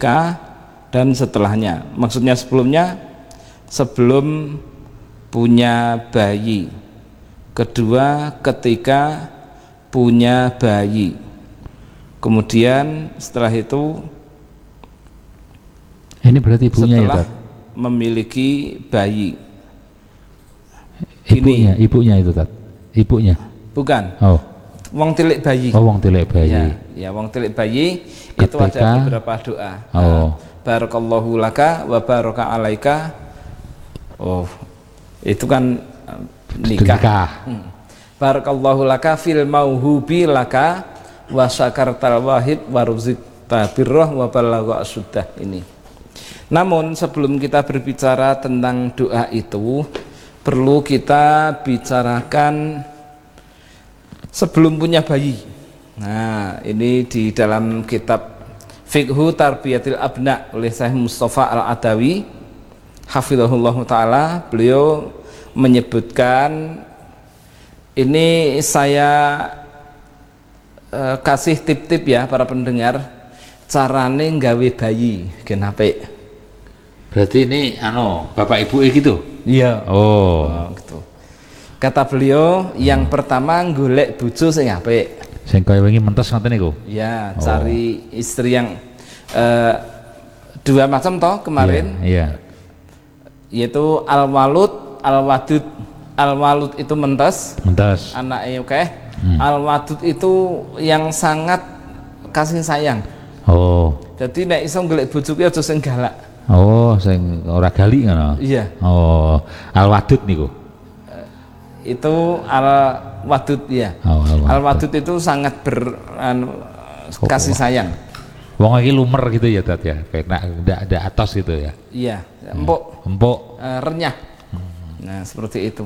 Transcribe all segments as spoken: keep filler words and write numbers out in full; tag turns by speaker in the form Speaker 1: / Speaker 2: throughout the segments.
Speaker 1: nikah dan setelahnya. Maksudnya sebelumnya, sebelum punya bayi. Kedua, ketika punya bayi. Kemudian setelah itu,
Speaker 2: ini berarti ibunya
Speaker 1: setelah
Speaker 2: ya,
Speaker 1: memiliki bayi.
Speaker 2: Ibunya,
Speaker 1: Ini,
Speaker 2: ibunya itu Tat. Ibunya.
Speaker 1: bukan.
Speaker 2: Oh.
Speaker 1: Wong tilik bayi.
Speaker 2: Oh, wong tilik bayi.
Speaker 1: Ya, ya wong tilik bayi
Speaker 2: Ketika,
Speaker 1: itu ada beberapa doa.
Speaker 2: Oh.
Speaker 1: Nah, barakallahu laka wa baraka alaika. Oh, itu kan nikah. nikah. Hmm. Barakallahu laka fil mauhubi laka wa syakartal wahid wa ruzikta birrah wa balagha asuddah ini. Namun sebelum kita berbicara tentang doa itu, perlu kita bicarakan sebelum punya bayi. Nah, ini di dalam kitab Fiqhu Tarbiyatil Abna oleh Syekh Mustafa Al-Adawi hafizahullah ta'ala, beliau menyebutkan, ini saya eh, kasih tip-tip ya para pendengar, carane nggawe bayi genape.
Speaker 2: Berarti ini ano bapak ibu gitu?
Speaker 1: Iya.
Speaker 2: Oh.
Speaker 1: Oh gitu. Kata beliau, yang hmm. pertama golek bojo sing apik.
Speaker 2: Sing kaya wingi mentes ngoten niku.
Speaker 1: Ya,
Speaker 2: oh.
Speaker 1: cari istri yang uh, dua macam toh kemarin.
Speaker 2: Iya. Yeah, yeah.
Speaker 1: Yaitu al-walud, al-wadud. Al-walud itu mentes.
Speaker 2: Mentes.
Speaker 1: Anaknya oke. Okay.
Speaker 2: Hmm.
Speaker 1: Al-wadud itu yang sangat kasih sayang.
Speaker 2: Oh.
Speaker 1: Jadi nek iso golek bojo ki aja sing galak.
Speaker 2: Oh, sing ora gali ngono.
Speaker 1: Iya.
Speaker 2: Oh, al-wadud niku.
Speaker 1: Itu al-wadud ya.
Speaker 2: Oh,
Speaker 1: al-wadud al itu sangat ber anu, kasih sayang.
Speaker 2: Wong iki lumer gitu ya Tat ya. Kayak ada ada atos gitu ya.
Speaker 1: Iya, empuk.
Speaker 2: Empuk.
Speaker 1: Uh, renyah. Hmm. Nah, seperti itu.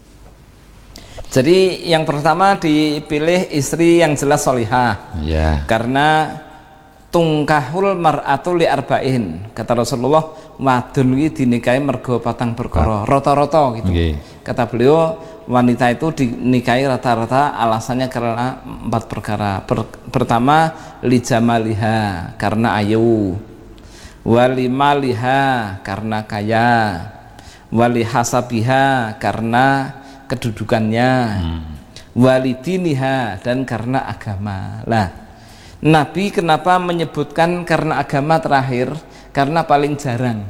Speaker 1: Jadi yang pertama dipilih istri yang jelas solihah.
Speaker 2: Iya.
Speaker 1: Karena tungkahul mar'atu li arba'in, kata Rasulullah, wadon iki dinikahi mergo patang perkara, rata-rata gitu. Okay. Kata beliau, wanita itu dinikahi rata-rata alasannya karena empat perkara. Per, pertama, li jamaliha, karena ayu. Wali maliha, karena kaya. Wali hasabiha, karena kedudukannya. Hmm. Wali diniha, dan karena agama. Lah, Nabi kenapa menyebutkan karena agama terakhir? Karena paling jarang.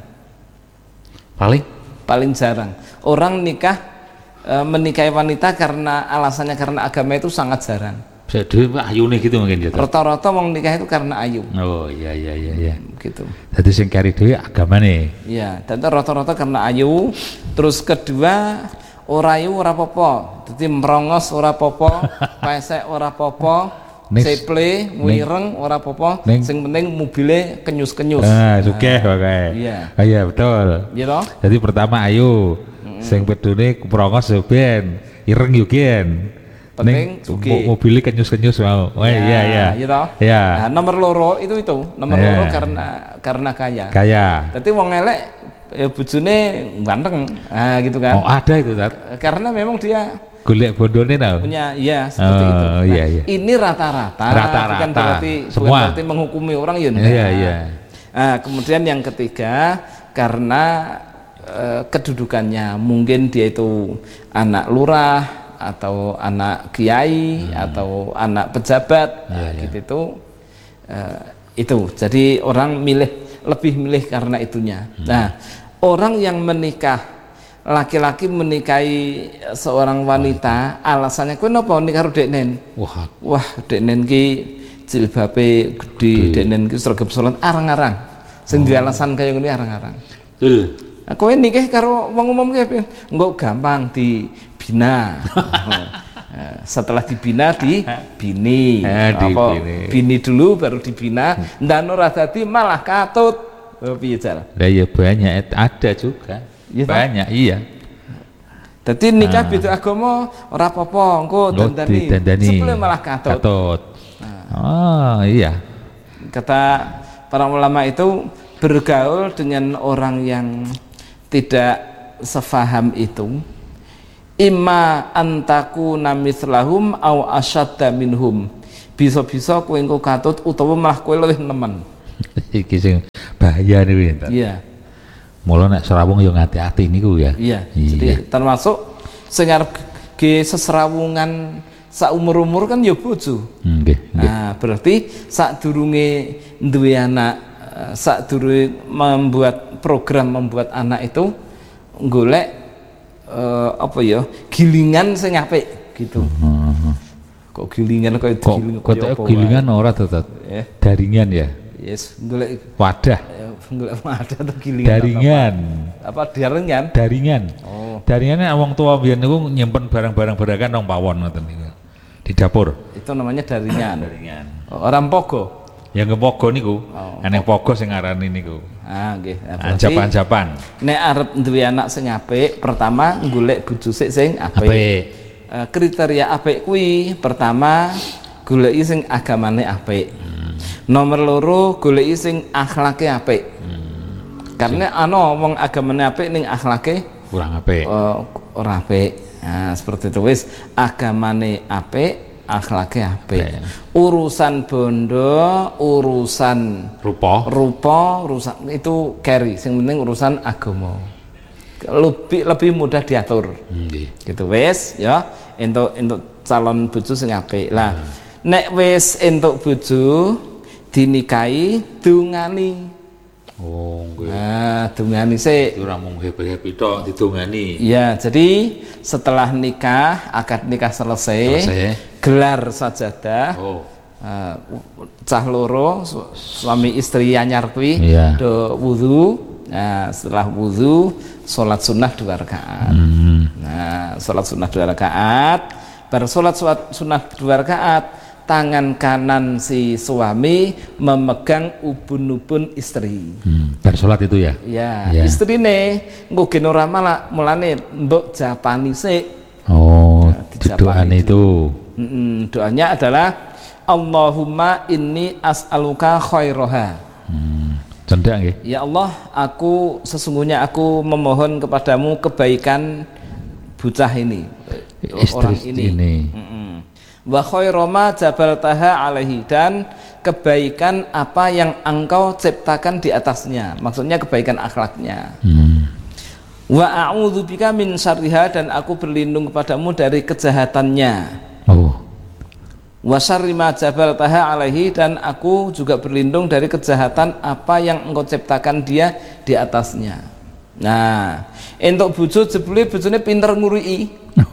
Speaker 2: Paling?
Speaker 1: Paling jarang. Orang nikah e, menikahi wanita karena alasannya karena agama itu sangat jarang.
Speaker 2: Bisa dhewe ayu nih gitu mungkin ya.
Speaker 1: Rata-rata wong nikah itu karena ayu.
Speaker 2: Oh iya iya iya iya.
Speaker 1: Gitu.
Speaker 2: Jadi sing kari dhewe agama nih.
Speaker 1: Iya, dan rata-rata karena ayu. Terus kedua, ora ayu ora apa-apa. Dadi merongos ora apa-apa, pesek ora apa-apa. Seple, wireng, ora apa-apa. Sing penting mobilnya kenyus-kenyus.
Speaker 2: Ah, sugih pokoke.
Speaker 1: Iya.
Speaker 2: Ah, iya betul.
Speaker 1: Iya toh?
Speaker 2: Jadi pertama ayu. Mm-hmm. Sing pedune prongos yo ben, ireng yo gen.
Speaker 1: Penting sugih.
Speaker 2: Mobilnya kenyus-kenyus mau. Oh iya iya.
Speaker 1: Iya toh?
Speaker 2: Iya.
Speaker 1: Nah, nomor loro itu itu. Nomor
Speaker 2: yeah.
Speaker 1: loro karena karena kaya.
Speaker 2: Kaya.
Speaker 1: Dadi wong elek ya bojone ganteng. Nah, gitu kan.
Speaker 2: Oh, ada itu, Tat.
Speaker 1: Karena memang dia
Speaker 2: golek bondone tau.
Speaker 1: Punya, iya seperti
Speaker 2: oh,
Speaker 1: itu. Nah,
Speaker 2: iya, iya.
Speaker 1: Ini rata-rata,
Speaker 2: rata-rata.
Speaker 1: bukan berarti,
Speaker 2: semua.
Speaker 1: Bukan berarti menghukumi orang ya.
Speaker 2: Nah. Iya, iya.
Speaker 1: Nah, kemudian yang ketiga karena eh, kedudukannya, mungkin dia itu anak lurah atau anak kiai hmm. atau anak pejabat,
Speaker 2: iya,
Speaker 1: nah,
Speaker 2: iya.
Speaker 1: gitu itu, eh, itu. Jadi orang milih lebih milih karena itunya. Hmm. Nah, orang yang menikah, laki-laki menikahi seorang wanita, alasannya kowe napa nikah karo deknen? Wah, wah deknen ki jilbabe gede, deknen ki sregep salat arang-arang. Sing duwe alasan kaya ngene arang-arang. Betul. Nah, kowe nikah karo wong umum ki engko gampang dibina. Nah, setelah dibina di bini.
Speaker 2: Eh, di
Speaker 1: apa
Speaker 2: bini.
Speaker 1: Bini dulu baru dibina, ndan ora dadi malah katut. Oh, piye jar?
Speaker 2: Lah ya banyak ada juga. Ya, banyak tak? Iya.
Speaker 1: Jadi nikah nah. beda agama ora apa-apa, engko dandani. Sebelum malah katut. Katut. Nah.
Speaker 2: Oh, iya.
Speaker 1: Kata para ulama itu bergaul dengan orang yang tidak sefaham itu, imma antaku namislahum au asyadda minhum. Bisa-bisa kowe engko katut utawa malah kowe luwih nemen.
Speaker 2: Iki sing bahaya niku ya.
Speaker 1: Iya.
Speaker 2: Mula nek serawung yo ngati-ati niku ya.
Speaker 1: Iya. Jadi termasuk sing arep ge seserawungan saumur-umur kan ya bojo.
Speaker 2: Nggih, nggih.
Speaker 1: Nah, berarti sadurunge duwe anak, sadurunge membuat program membuat anak itu golek uh, apa ya? Gilingan sing apik gitu.
Speaker 2: Hmm.
Speaker 1: Kok gilingan kok
Speaker 2: gilingan kok kok gilingan ora tetep. Yeah. Daringan ya.
Speaker 1: Yes, golek
Speaker 2: wadah.
Speaker 1: Golek wadah atau gilingan.
Speaker 2: Daringan.
Speaker 1: Apa, apa daringan?
Speaker 2: Daringan.
Speaker 1: Oh.
Speaker 2: Daringannya wong tua biyen niku nyimpen barang-barang bedakan nang pawon ngoten niku. Di dapur.
Speaker 1: Itu namanya daringan.
Speaker 2: Daringan.
Speaker 1: Oh, orang pogo.
Speaker 2: Ya nggih pogo niku.
Speaker 1: Oh,
Speaker 2: Ana pogo sing ngarani niku.
Speaker 1: Ah, nggih.
Speaker 2: Anjapan-anjapan.
Speaker 1: Nek arep duwe anak sing apik, pertama golek bojo sik sing apik.
Speaker 2: Apik.
Speaker 1: Uh, kriteria apik kuwi pertama goleki sing agamane apik. Hmm. Nomor loro goleki sing akhlake apik. Hmm. Karena ana wong agamane apik ning akhlake
Speaker 2: kurang apik.
Speaker 1: Uh, ora apik. Nah, seperti itu wis agamane apik, akhlake apik. Urusan bondo, urusan
Speaker 2: rupa,
Speaker 1: rupa, urusan itu carry. Sing penting urusan agama. Lebih lebih mudah diatur.
Speaker 2: Nggih.
Speaker 1: Gitu wis ya, entuk entuk calon bojo sing apik. Lah, nek wis entuk bojo dinikahi dungani.
Speaker 2: Oh, nggih.
Speaker 1: Nah, dungani sik.
Speaker 2: Ora mung happy-happy tok didongani.
Speaker 1: Iya, jadi setelah nikah, akad nikah selesai, selesai. Gelar sajadah. Oh. Uh, cah loro su suami istri anyar kuwi yeah. do wudu. Nah, setelah wudu salat sunnah dua rakaat. Hmm. Nah, salat sunnah dua rakaat. Bar salat sunnah dua rakaat, tangan kanan si suami memegang ubun-ubun istri. Hmm,
Speaker 2: bar sholat itu ya?
Speaker 1: Ya, ya. Istrine nggo gen ora malah mulane mbok japani sik.
Speaker 2: Oh, nah, doane itu.
Speaker 1: Mm-mm, doanya adalah Allahumma inni as'aluka khairaha.
Speaker 2: Hmm, cendek nggih.
Speaker 1: Ya Allah, aku sesungguhnya aku memohon kepadamu kebaikan bocah ini,
Speaker 2: istri
Speaker 1: orang ini.
Speaker 2: ini.
Speaker 1: Wa khairoma jabaltaha alaihi, dan kebaikan apa yang engkau ciptakan di atasnya, maksudnya kebaikan akhlaknya. hmm. Wa a'udzubika min syarriha, dan aku berlindung kepadamu dari kejahatannya. oh. Wa syarri ma jabaltaha alaihi, dan aku juga berlindung dari kejahatan apa yang engkau ciptakan dia di atasnya. Nah, entuk bojo jebule bojone pinter ngurui.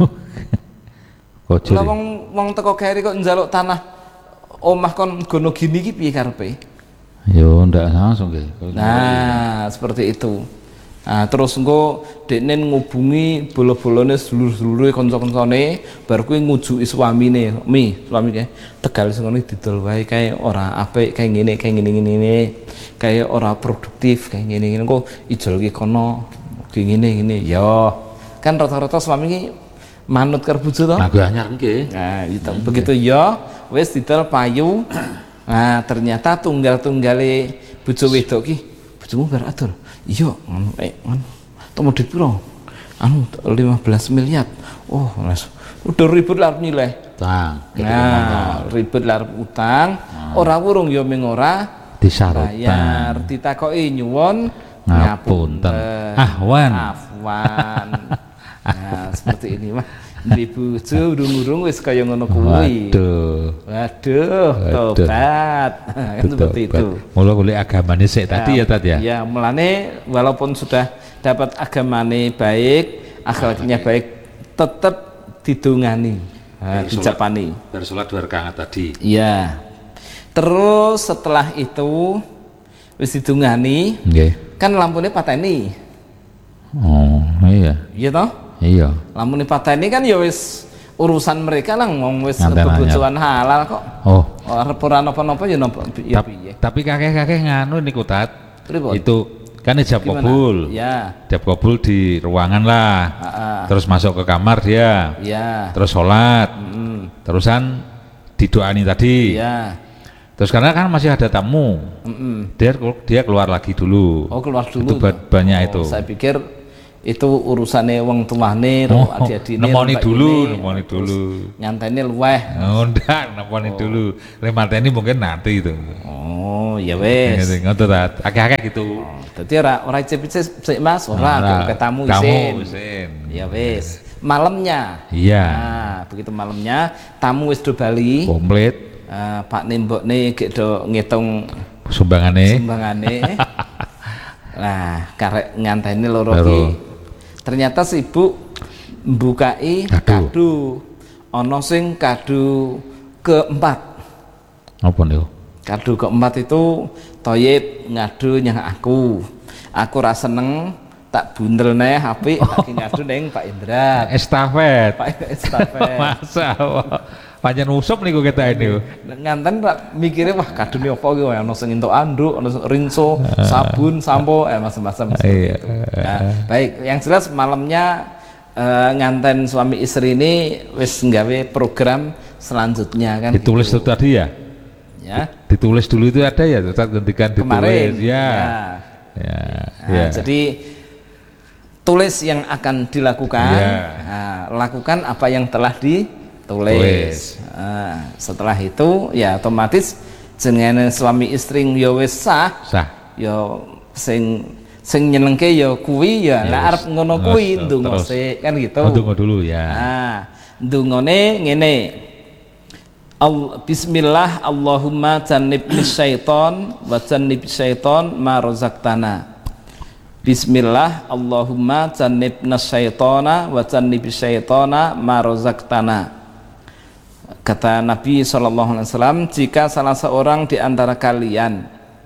Speaker 1: Lah wong wong teko keri kok njaluk tanah omah kon gono gini iki piye karepe?
Speaker 2: Yo ndak langsung nggih.
Speaker 1: Nah, seperti itu. Nah, terus engko dekne ngubungi bolo-bolone sedulur-sedulure kanca-kancane, bar kuwi ngujuki suamine, "Mi, suami kae Tegal sing ngene didol wae kae ora apik, kae ngene, kae ngene-ngene, kae ora produktif, kae ngene-ngene kok ijolke kono, ki ngene-ngene." Ya, kan rata-rata suami iki manut karo bojo to.
Speaker 2: Nah, anyar nggih.
Speaker 1: Nah, gitu. Hmm, begitu ya, wis didol payu. Nah, ternyata tunggal-tunggale bojo wedok ki, bojomu bar atur. Iya, ngono eh ngono. Tomo duit piro? Anu lima belas miliar. Oh, wis udah ribut lah nilai.
Speaker 2: Utang.
Speaker 1: Nah, ribut lah utang. Hmm. Ora wurung ya ming ora
Speaker 2: disyaratkan.
Speaker 1: Bayar, ditakoki nyuwun
Speaker 2: ngapunten. Ahwan.
Speaker 1: Afwan. Nah, seperti ini mah di bojo urung-urung wis kaya ngono kuwi.
Speaker 2: Waduh.
Speaker 1: Waduh, tobat. Kan seperti itu.
Speaker 2: Mula golek agamane sik tadi ya, Tat ya.
Speaker 1: Ya, mulane walaupun sudah dapat agamane baik, akhlaknya baik, tetap didongani. Nah, dicapani.
Speaker 2: Bar salat dua rakaat tadi.
Speaker 1: Iya. Terus setelah itu wis didongani, nggih. Kan lampune pateni.
Speaker 2: Oh, iya.
Speaker 1: Iya toh?
Speaker 2: Iya.
Speaker 1: Lamun pateni kan ya wis urusan mereka lah, ngomong wis bebojoan halal kok.
Speaker 2: Oh.
Speaker 1: Arep ora napa-napa ya napa ya piye.
Speaker 2: Tapi kakek-kakek nganu niku Tat.
Speaker 1: Pripun?
Speaker 2: Itu kan ijab kabul.
Speaker 1: Ya.
Speaker 2: Ijab kabul di ruangan lah. Ha-ha. Terus masuk ke kamar dia.
Speaker 1: Ya.
Speaker 2: Terus sholat.
Speaker 1: Mm.
Speaker 2: Terusan didoani tadi.
Speaker 1: Ya.
Speaker 2: Terus karena kan masih ada tamu.
Speaker 1: Mm-mm.
Speaker 2: Dia dia keluar lagi dulu.
Speaker 1: Oh, keluar dulu.
Speaker 2: Itu banyak
Speaker 1: oh,
Speaker 2: itu.
Speaker 1: Saya pikir itu urusannya wong tuane
Speaker 2: Oh,
Speaker 1: ro adi-adine
Speaker 2: nemoni
Speaker 1: mbak
Speaker 2: dulu,
Speaker 1: ini.
Speaker 2: nemoni
Speaker 1: Terus
Speaker 2: dulu.
Speaker 1: nyantene luweh.
Speaker 2: Oh, ndak, nemoni dulu. Lek mateni mungkin nanti itu.
Speaker 1: Oh ya wes.
Speaker 2: Ngoten ta, akeh-akeh gitu.
Speaker 1: Oh, dadi ora ora icip-icip sik Mas, ora
Speaker 2: Ora,
Speaker 1: ke tamu
Speaker 2: tamu
Speaker 1: isin.
Speaker 2: isin.
Speaker 1: Ya wes. Malamnya.
Speaker 2: Iya.
Speaker 1: Nah, begitu malamnya tamu wis do bali.
Speaker 2: Komplit
Speaker 1: Uh, Pak Nimbokne gek do ngitung
Speaker 2: sumbangane.
Speaker 1: sumbangane. Nah, karek nganteni loro
Speaker 2: Loro.
Speaker 1: ki. Ternyata sibuk mbukai
Speaker 2: Kado.
Speaker 1: kado. Ana sing kado keempat.
Speaker 2: Apa niku?
Speaker 1: Kado keempat itu Toyib ngadu nyang aku. Aku ra seneng tak bundel neh apik tak ngadu ning Pak Indra.
Speaker 2: Estafet.
Speaker 1: Pak estafet.
Speaker 2: Masa panjang usop niku kita ini.
Speaker 1: Nganten tak mikire wah kadune apa iki ana sing entuk anduk, ana sing rinso, sabun, sampo, eh macam-macam seperti
Speaker 2: Iya.
Speaker 1: itu. Nah, baik, yang jelas malamnya eh, nganten suami istri ini wis nggawe program selanjutnya kan.
Speaker 2: Ditulis
Speaker 1: gitu.
Speaker 2: itu tadi ya?
Speaker 1: Ya.
Speaker 2: Ditulis dulu itu ada ya, tetap gantikan ditulis.
Speaker 1: Kemarin.
Speaker 2: Ya.
Speaker 1: Ya.
Speaker 2: Ya.
Speaker 1: Nah,
Speaker 2: Ya.
Speaker 1: jadi tulis yang akan dilakukan,
Speaker 2: Ya.
Speaker 1: nah, lakukan apa yang telah ditulis.
Speaker 2: Tulis.
Speaker 1: Nah, setelah itu ya otomatis jenenge suami istri ya wis sah,
Speaker 2: Sah.
Speaker 1: ya sing sing nyenengke ya kuwi ya,
Speaker 2: Ya,
Speaker 1: lah arep
Speaker 2: wis.
Speaker 1: ngono kuwi
Speaker 2: Terus,
Speaker 1: ndonga
Speaker 2: terus.
Speaker 1: sik kan gitu.
Speaker 2: Oh, tunggu dulu ya.
Speaker 1: Nah, ndongane ngene. Al Bismillah Allahumma jannibni syaiton wa jannib syaiton ma razaqtana. Bismillah Allahumma jannibna syaitona wa jannib syaitona ma razaqtana. Kata Nabi shallallahu alaihi wasallam, jika salah seorang di antara kalian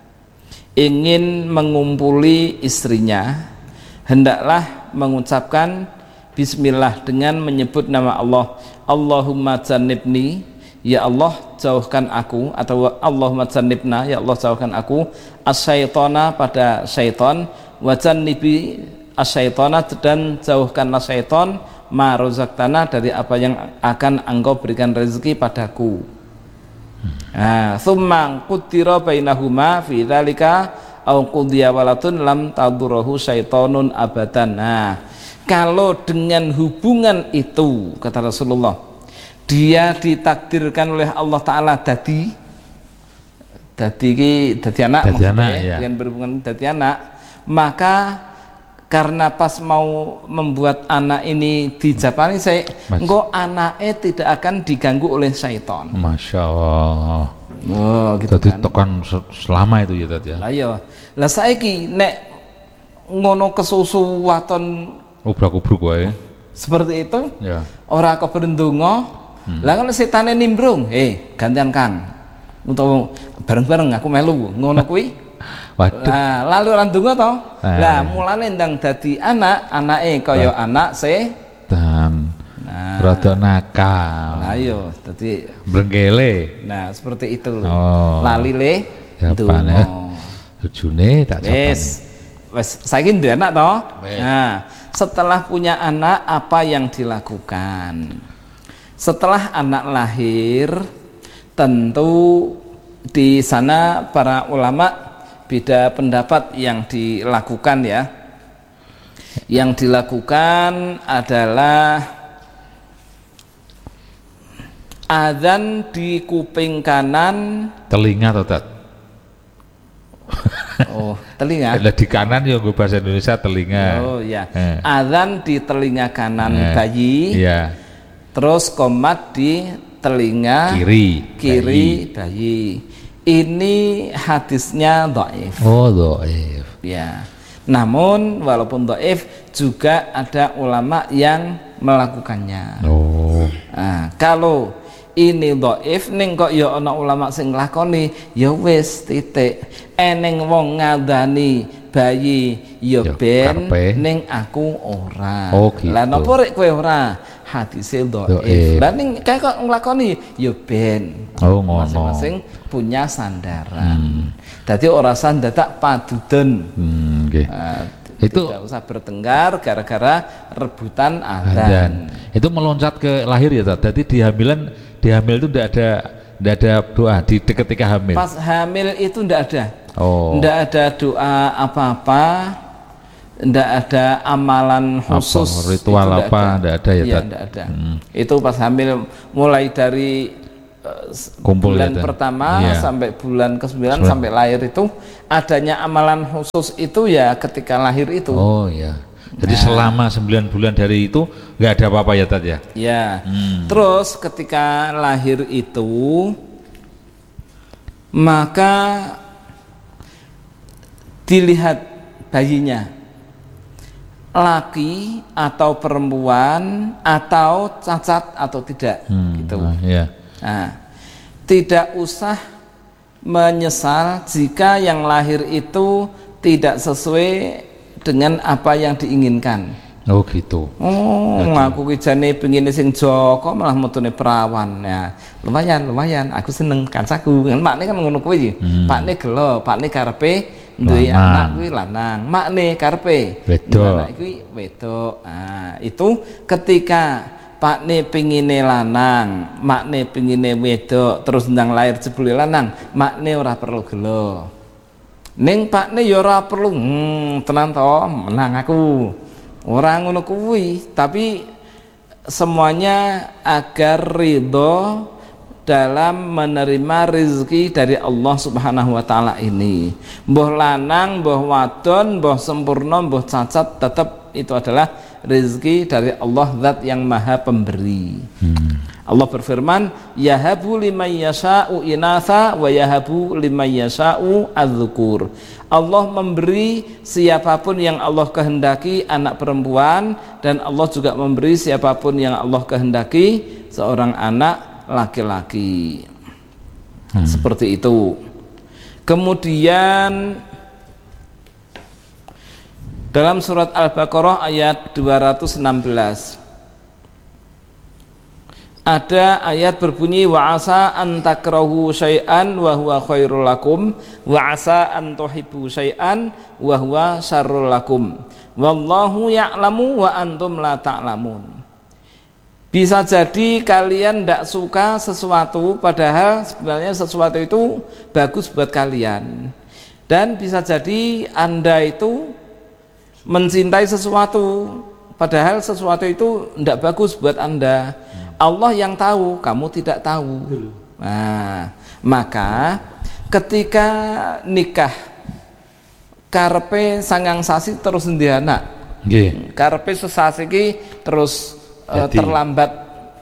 Speaker 1: ingin mengumpuli istrinya, hendaklah mengucapkan Bismillah dengan menyebut nama Allah. Allahumma jannibni, ya Allah jauhkan aku, atau Allahumma jannibna, ya Allah jauhkan aku asyaitona pada syaiton, wa jannibi asyaitona, dan jauhkanlah syaiton ma razaqtana, dari apa yang akan engkau berikan rezeki padaku. Nah, tsumma qudira bainahuma fi dzalika au qudiya walatun lam tadurruhu syaitonun abadan. Nah, kalau dengan hubungan itu, kata Rasulullah, dia ditakdirkan oleh Allah Ta'ala dadi dadi ki dadi anak,
Speaker 2: Dadi anak, ya.
Speaker 1: dengan berhubungan dadi anak, maka karena pas mau membuat anak ini dijapani saya, engkau anaknya tidak akan diganggu oleh syaitan.
Speaker 2: Masya Allah.
Speaker 1: Oh, gitu
Speaker 2: Jadi
Speaker 1: kan.
Speaker 2: tekan se- selama itu ya tadi ya.
Speaker 1: Lah iya. Lah saiki nek ngono kesusu waton
Speaker 2: Ubrak-ubruk wae.
Speaker 1: seperti itu,
Speaker 2: Ya.
Speaker 1: ora keber ndonga. Lah kalau setane nimbrung, eh gantian Kang. Untuk bareng-bareng aku melu ngono kuwi.
Speaker 2: Waduh.
Speaker 1: Nah, lalu orang ndonga to.
Speaker 2: Ah.
Speaker 1: Lah mulane ndang dadi anak, anake kaya anak se.
Speaker 2: Dan
Speaker 1: Nah,
Speaker 2: rada nakal.
Speaker 1: nah iya dadi
Speaker 2: Brengkele.
Speaker 1: nah seperti itu.
Speaker 2: Oh.
Speaker 1: Lali le
Speaker 2: Japane.
Speaker 1: ndonga.
Speaker 2: Tujune tak japane.
Speaker 1: Wes, wes saiki duwe anak toh.
Speaker 2: Wes.
Speaker 1: Nah, setelah punya anak apa yang dilakukan? Setelah anak lahir, tentu di sana para ulama beda pendapat yang dilakukan ya. Yang dilakukan adalah adzan di kuping kanan.
Speaker 2: Telinga atau tak?
Speaker 1: Oh, telinga.
Speaker 2: Ada di kanan ya gue bahasa Indonesia telinga.
Speaker 1: Oh ya,
Speaker 2: Eh.
Speaker 1: adzan di telinga kanan
Speaker 2: Eh,
Speaker 1: bayi,
Speaker 2: Iya.
Speaker 1: terus qomat di telinga
Speaker 2: Kiri.
Speaker 1: kiri bayi. Ini hadisnya dhaif.
Speaker 2: Oh, dhaif.
Speaker 1: Ya. Namun walaupun dhaif juga ada ulama yang melakukannya.
Speaker 2: Oh.
Speaker 1: Nah, kalau ini dhaif ning kok ya ana ulama sing nglakoni, ya wis titik. Eneng wong ngadani bayi ya
Speaker 2: Ya,
Speaker 1: ben
Speaker 2: karepe.
Speaker 1: ning aku ora.
Speaker 2: Oh, gitu.
Speaker 1: Lah napa rek kowe ora? Hadise dhaif.
Speaker 2: Dhaif.
Speaker 1: Lah ning kae kok nglakoni ya ben.
Speaker 2: Oh, ngono.
Speaker 1: Masing-masing punya sandaran. Dadi ora usah dadak paduden.
Speaker 2: Hmm, nggih.
Speaker 1: Nah,
Speaker 2: Itu-
Speaker 1: tidak usah bertengkar gara-gara rebutan
Speaker 2: Dan
Speaker 1: adzan.
Speaker 2: itu meloncat ke lahir ya, Tat. Jadi di hamilan, di hamil itu tidak ada tidak ada doa di ketika hamil.
Speaker 1: Pas hamil itu ndak ada.
Speaker 2: Oh.
Speaker 1: Ndak ada doa apa-apa. ndak ada amalan khusus,
Speaker 2: apa, ritual
Speaker 1: itu
Speaker 2: apa ndak ada, ada ya,
Speaker 1: ya ndak ada. Hmm. Itu pas hamil mulai dari uh,
Speaker 2: kumpul
Speaker 1: bulan
Speaker 2: ya,
Speaker 1: pertama ya. sampai bulan kesembilan sampai lahir itu adanya amalan khusus itu ya ketika lahir itu.
Speaker 2: Oh ya. Jadi nah, selama sembilan bulan dari itu nggak ada apa-apa ya Tat ya?
Speaker 1: Ya. Hmm. Terus ketika lahir itu maka dilihat bayinya laki atau perempuan atau cacat atau tidak, hmm, gitu. Nah, yeah. Nah, tidak usah menyesal jika yang lahir itu tidak sesuai dengan apa yang diinginkan.
Speaker 2: Oh gitu.
Speaker 1: Oh, ngaku kijane pengin sing Joko malah metune perawan. Ya, lumayan, lumayan. Aku seneng kancaku. Kan makne kan ngono kuwi. Hmm. Pakne gelo, pakne karepe duwe anak kuwi lanang. Makne karepe
Speaker 2: wedok.
Speaker 1: Anak kuwi wedok. Nah, itu ketika pakne pengine lanang, makne pengine wedok, terus ndang lahir jebule lanang, makne ora perlu gelo. Ning pakne ya ora perlu, hmm, tenan to, menang aku. Orang ngono kuwi, tapi semuanya agar ridho dalam menerima rezeki dari Allah Subhanahu wa taala ini. Mbah lanang, mbah wadon, mbah sempurna, mbah cacat, tetap itu adalah rezeki dari Allah Zat yang Maha Pemberi. Hmm. Allah berfirman, yahabu liman yasha'u inatha wa yahabu liman yasha'u adzukur. Allah memberi siapapun yang Allah kehendaki anak perempuan, dan Allah juga memberi siapapun yang Allah kehendaki seorang anak laki-laki. Hmm. Seperti itu. Kemudian dalam surat Al-Baqarah ayat dua ratus enam belas ada ayat berbunyi wa asa an takrahu syai'an wa huwa khairul lakum wa asa an tuhibbu syai'an wa huwa syarrul lakum wallahu ya'lamu wa antum la ta'lamun. Bisa jadi kalian tidak suka sesuatu padahal sebenarnya sesuatu itu bagus buat kalian, dan bisa jadi Anda itu mencintai sesuatu padahal sesuatu itu tidak bagus buat Anda. Allah yang tahu, kamu tidak tahu. Nah, maka ketika nikah karepe sangang sasi terus endi anak. Nggih. Karepe sesasi iki terus uh, terlambat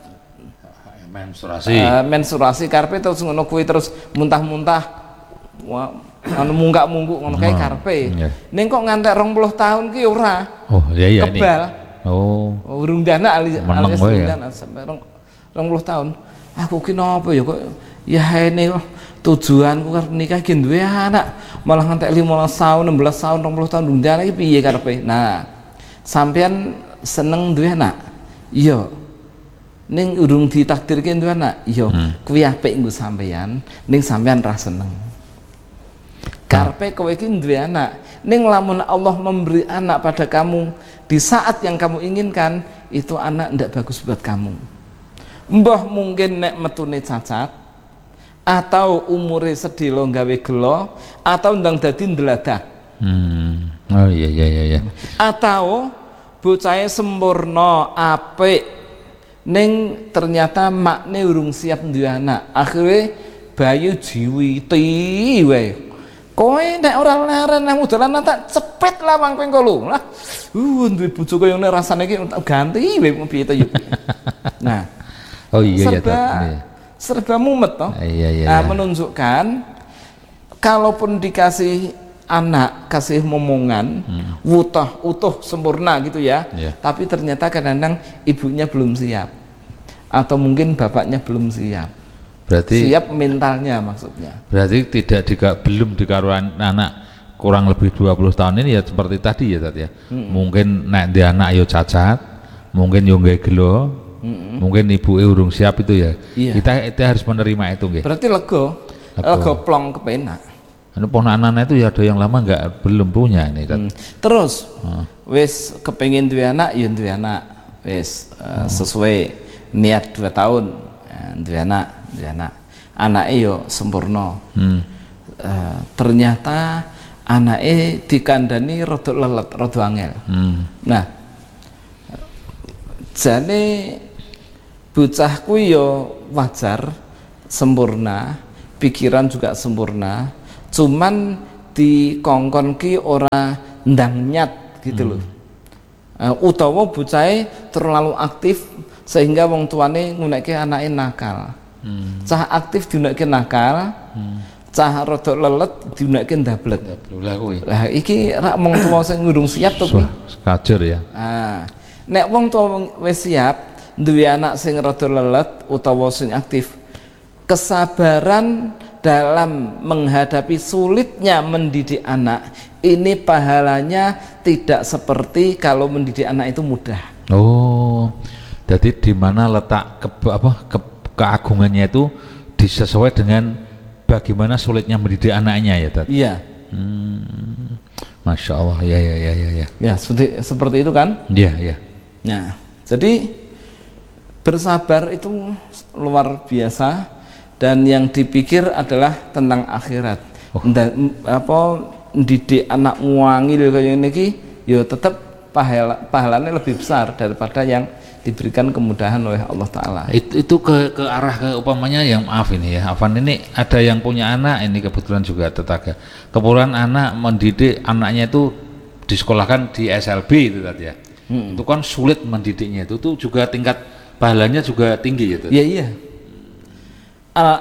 Speaker 2: menstruasi.
Speaker 1: Uh, menstruasi karepe terus ngono kuwi terus muntah-muntah. Wah, anu munggak-mungguk ngono kae karepe. Ning kok ngantek rong puluh tahun ki ora.
Speaker 2: Oh, iya iya ini.
Speaker 1: Kebal.
Speaker 2: Oh.
Speaker 1: Urung dana alias urung dana sampai rong puluh tahun. Aku ki napa ya kok ya ini tujuanku karep nikah ki duwe anak malah ngantek lima belas tahun, enam belas tahun, dua puluh tahun urung dana iki piye karepe. Nah, sampean seneng duwe anak? Iya. Ning urung ditakdirke duwe anak? Iya. Hmm. Kuwi apik nggo sampean, ning sampean ra seneng. Karepe kowe iki duwe anak, ning lamun Allah memberi anak pada kamu di saat yang kamu inginkan, itu anak ndak bagus buat kamu. Mbah mungkin nek metune cacat, atau umure sedilo gawe gelo, atau ndang dadi ndeladak.
Speaker 2: Hmm. Oh iya iya iya iya.
Speaker 1: Atau bocahe sempurna, apik, ning ternyata makne urung siap duwe anak. Akhire bayi jiwiti wae. Kowe nek ora leren nang dalan tak cepet lawang kowe engko lho. Lah, uh duwe bojo koyo ngene rasane iki ganti wae piye to yo. Nah,
Speaker 2: oh iya
Speaker 1: serba,
Speaker 2: ya,
Speaker 1: serba mumet toh.
Speaker 2: Iya, iya,
Speaker 1: nah,
Speaker 2: iya.
Speaker 1: Menunjukkan kalaupun dikasih anak, kasih momongan, hmm. utuh, utuh sempurna gitu ya. Yeah. Tapi ternyata kadang-kadang ibunya belum siap, atau mungkin bapaknya belum siap. Berarti siap mentalnya maksudnya.
Speaker 2: Berarti tidak dika, belum dikaruan anak kurang lebih dua puluh tahun ini ya seperti tadi ya tadi ya. Hmm. Mungkin nek dia anak yo cacat, mungkin yo nggak gelo. Mm-hmm. Mungkin ibu urung siap itu ya. Iya. Kita, kita harus menerima itu nggih.
Speaker 1: Berarti lego, lego plong kepenak.
Speaker 2: Anu ponakan itu ya ada yang lama nggak belum punya ini kan. Hmm.
Speaker 1: Terus hmm. wis kepengin duwe anak ya duwe anak. Wis uh, hmm. sesuai niat dua tahun uh, duwe anak, duwe anak. Anake yo sempurna. Hmm. Uh, ternyata anake dikandani rada lelet, rada angel. Hmm. Nah, jane bocah kuwi ya wajar, sempurna, pikiran juga sempurna, cuman dikongkon ki ora ndang nyat gitu hmm. loh. Uh, utawa bocahe terlalu aktif sehingga wong tuane ngunekke anake nakal. Hmm. Cah aktif diunekke nakal, hmm. cah rada lelet diunekke ndablet. Lah iki rak wong tuwa sing ngurung siap to kuwi.
Speaker 2: Kajer ya.
Speaker 1: Ah, nek wong tuwa wis siap duwe anak sing rada lelet utawa sing aktif, kesabaran dalam menghadapi sulitnya mendidik anak ini pahalanya tidak seperti kalau mendidik anak itu mudah. Oh,
Speaker 2: jadi di mana letak ke, apa ke, keagungannya itu disesuai dengan bagaimana sulitnya mendidik anaknya ya, Tat?
Speaker 1: Iya.
Speaker 2: Hmm, Masya Allah, ya ya ya ya. Ya,
Speaker 1: ya seperti seperti itu kan?
Speaker 2: Iya iya.
Speaker 1: Nah, jadi bersabar itu luar biasa. Dan yang dipikir adalah tentang akhirat. Oh. Dan apa didik anak ngwangil kayak niki ya tetap pahala pahalanya lebih besar daripada yang diberikan kemudahan oleh Allah Ta'ala.
Speaker 2: Itu, itu ke, ke arah ke upamanya yang maaf ini ya, Afan ini ada yang punya anak, ini kebetulan juga tetangga, kebetulan anak mendidik anaknya itu disekolahkan di S L B itu tadi ya. Hmm. Itu kan sulit mendidiknya, itu tuh juga tingkat pahalanya juga tinggi gitu.
Speaker 1: Iya iya. Al,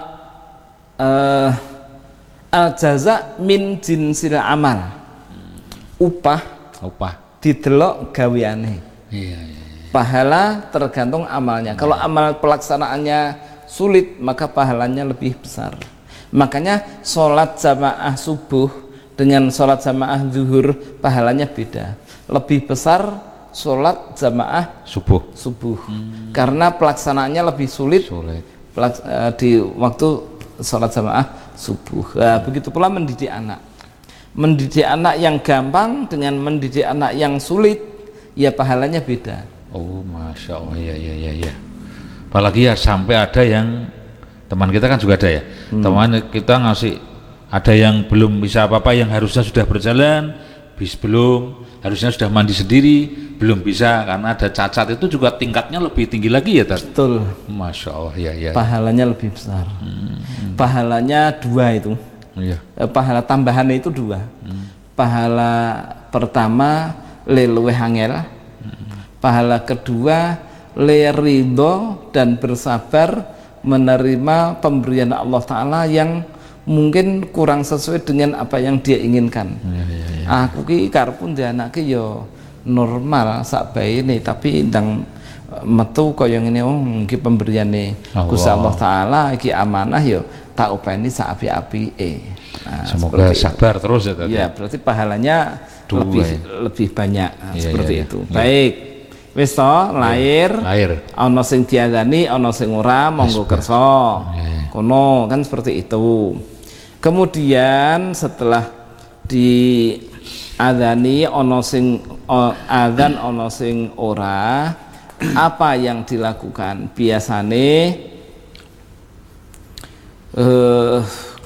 Speaker 1: uh, al jaza min jinsil amal, upah upah didelok gaweane. Iya, iya. Pahala tergantung amalnya. Kalau amal pelaksanaannya sulit maka pahalanya lebih besar. Makanya sholat jamaah subuh dengan sholat jamaah zuhur pahalanya beda. Lebih besar sholat jamaah
Speaker 2: subuh
Speaker 1: subuh hmm. karena pelaksanaannya lebih sulit. Sulit. Di waktu sholat jamaah subuh. Nah, begitu pula mendidik anak. Mendidik anak yang gampang dengan mendidik anak yang sulit, ya pahalanya beda.
Speaker 2: Oh, Masya Allah, ya ya ya ya. Apalagi ya sampai ada yang teman kita kan juga ada ya. Hmm. Teman kita ngasih ada yang belum bisa apa-apa, yang harusnya sudah berjalan, bis belum, harusnya sudah mandi sendiri, belum bisa karena ada cacat, itu juga tingkatnya lebih tinggi lagi ya, Tat?
Speaker 1: Betul.
Speaker 2: Masya Allah, ya ya.
Speaker 1: Pahalanya lebih besar. Hmm. Pahalanya dua itu. Iya. Pahala tambahannya itu dua. Hmm. Pahala pertama le luweh angel. Hmm. Pahala kedua le ridho dan bersabar menerima pemberian Allah Ta'ala yang mungkin kurang sesuai dengan apa yang dia inginkan. Ya, ya, ya. Aku ki karepun dia anak ki yo normal sak baene, tapi ndang metu kaya ngene, oh iki pemberiane Gusti Allah Taala, iki amanah yo tak openi sak api-apike. Nah,
Speaker 2: semoga sabar itu. Terus ya tadi.
Speaker 1: Ya, berarti pahalanya Dua, lebih ya. lebih banyak nah, ya, seperti ya, ya. itu. Ya. Baik. Wis to, lahir. Ya, lahir. Ana sing diadani, ana sing ora, monggo kersa. Ya. Kono kan seperti itu. Kemudian setelah di adani ono sing adzan ono sing ora, apa yang dilakukan? Biasane eh,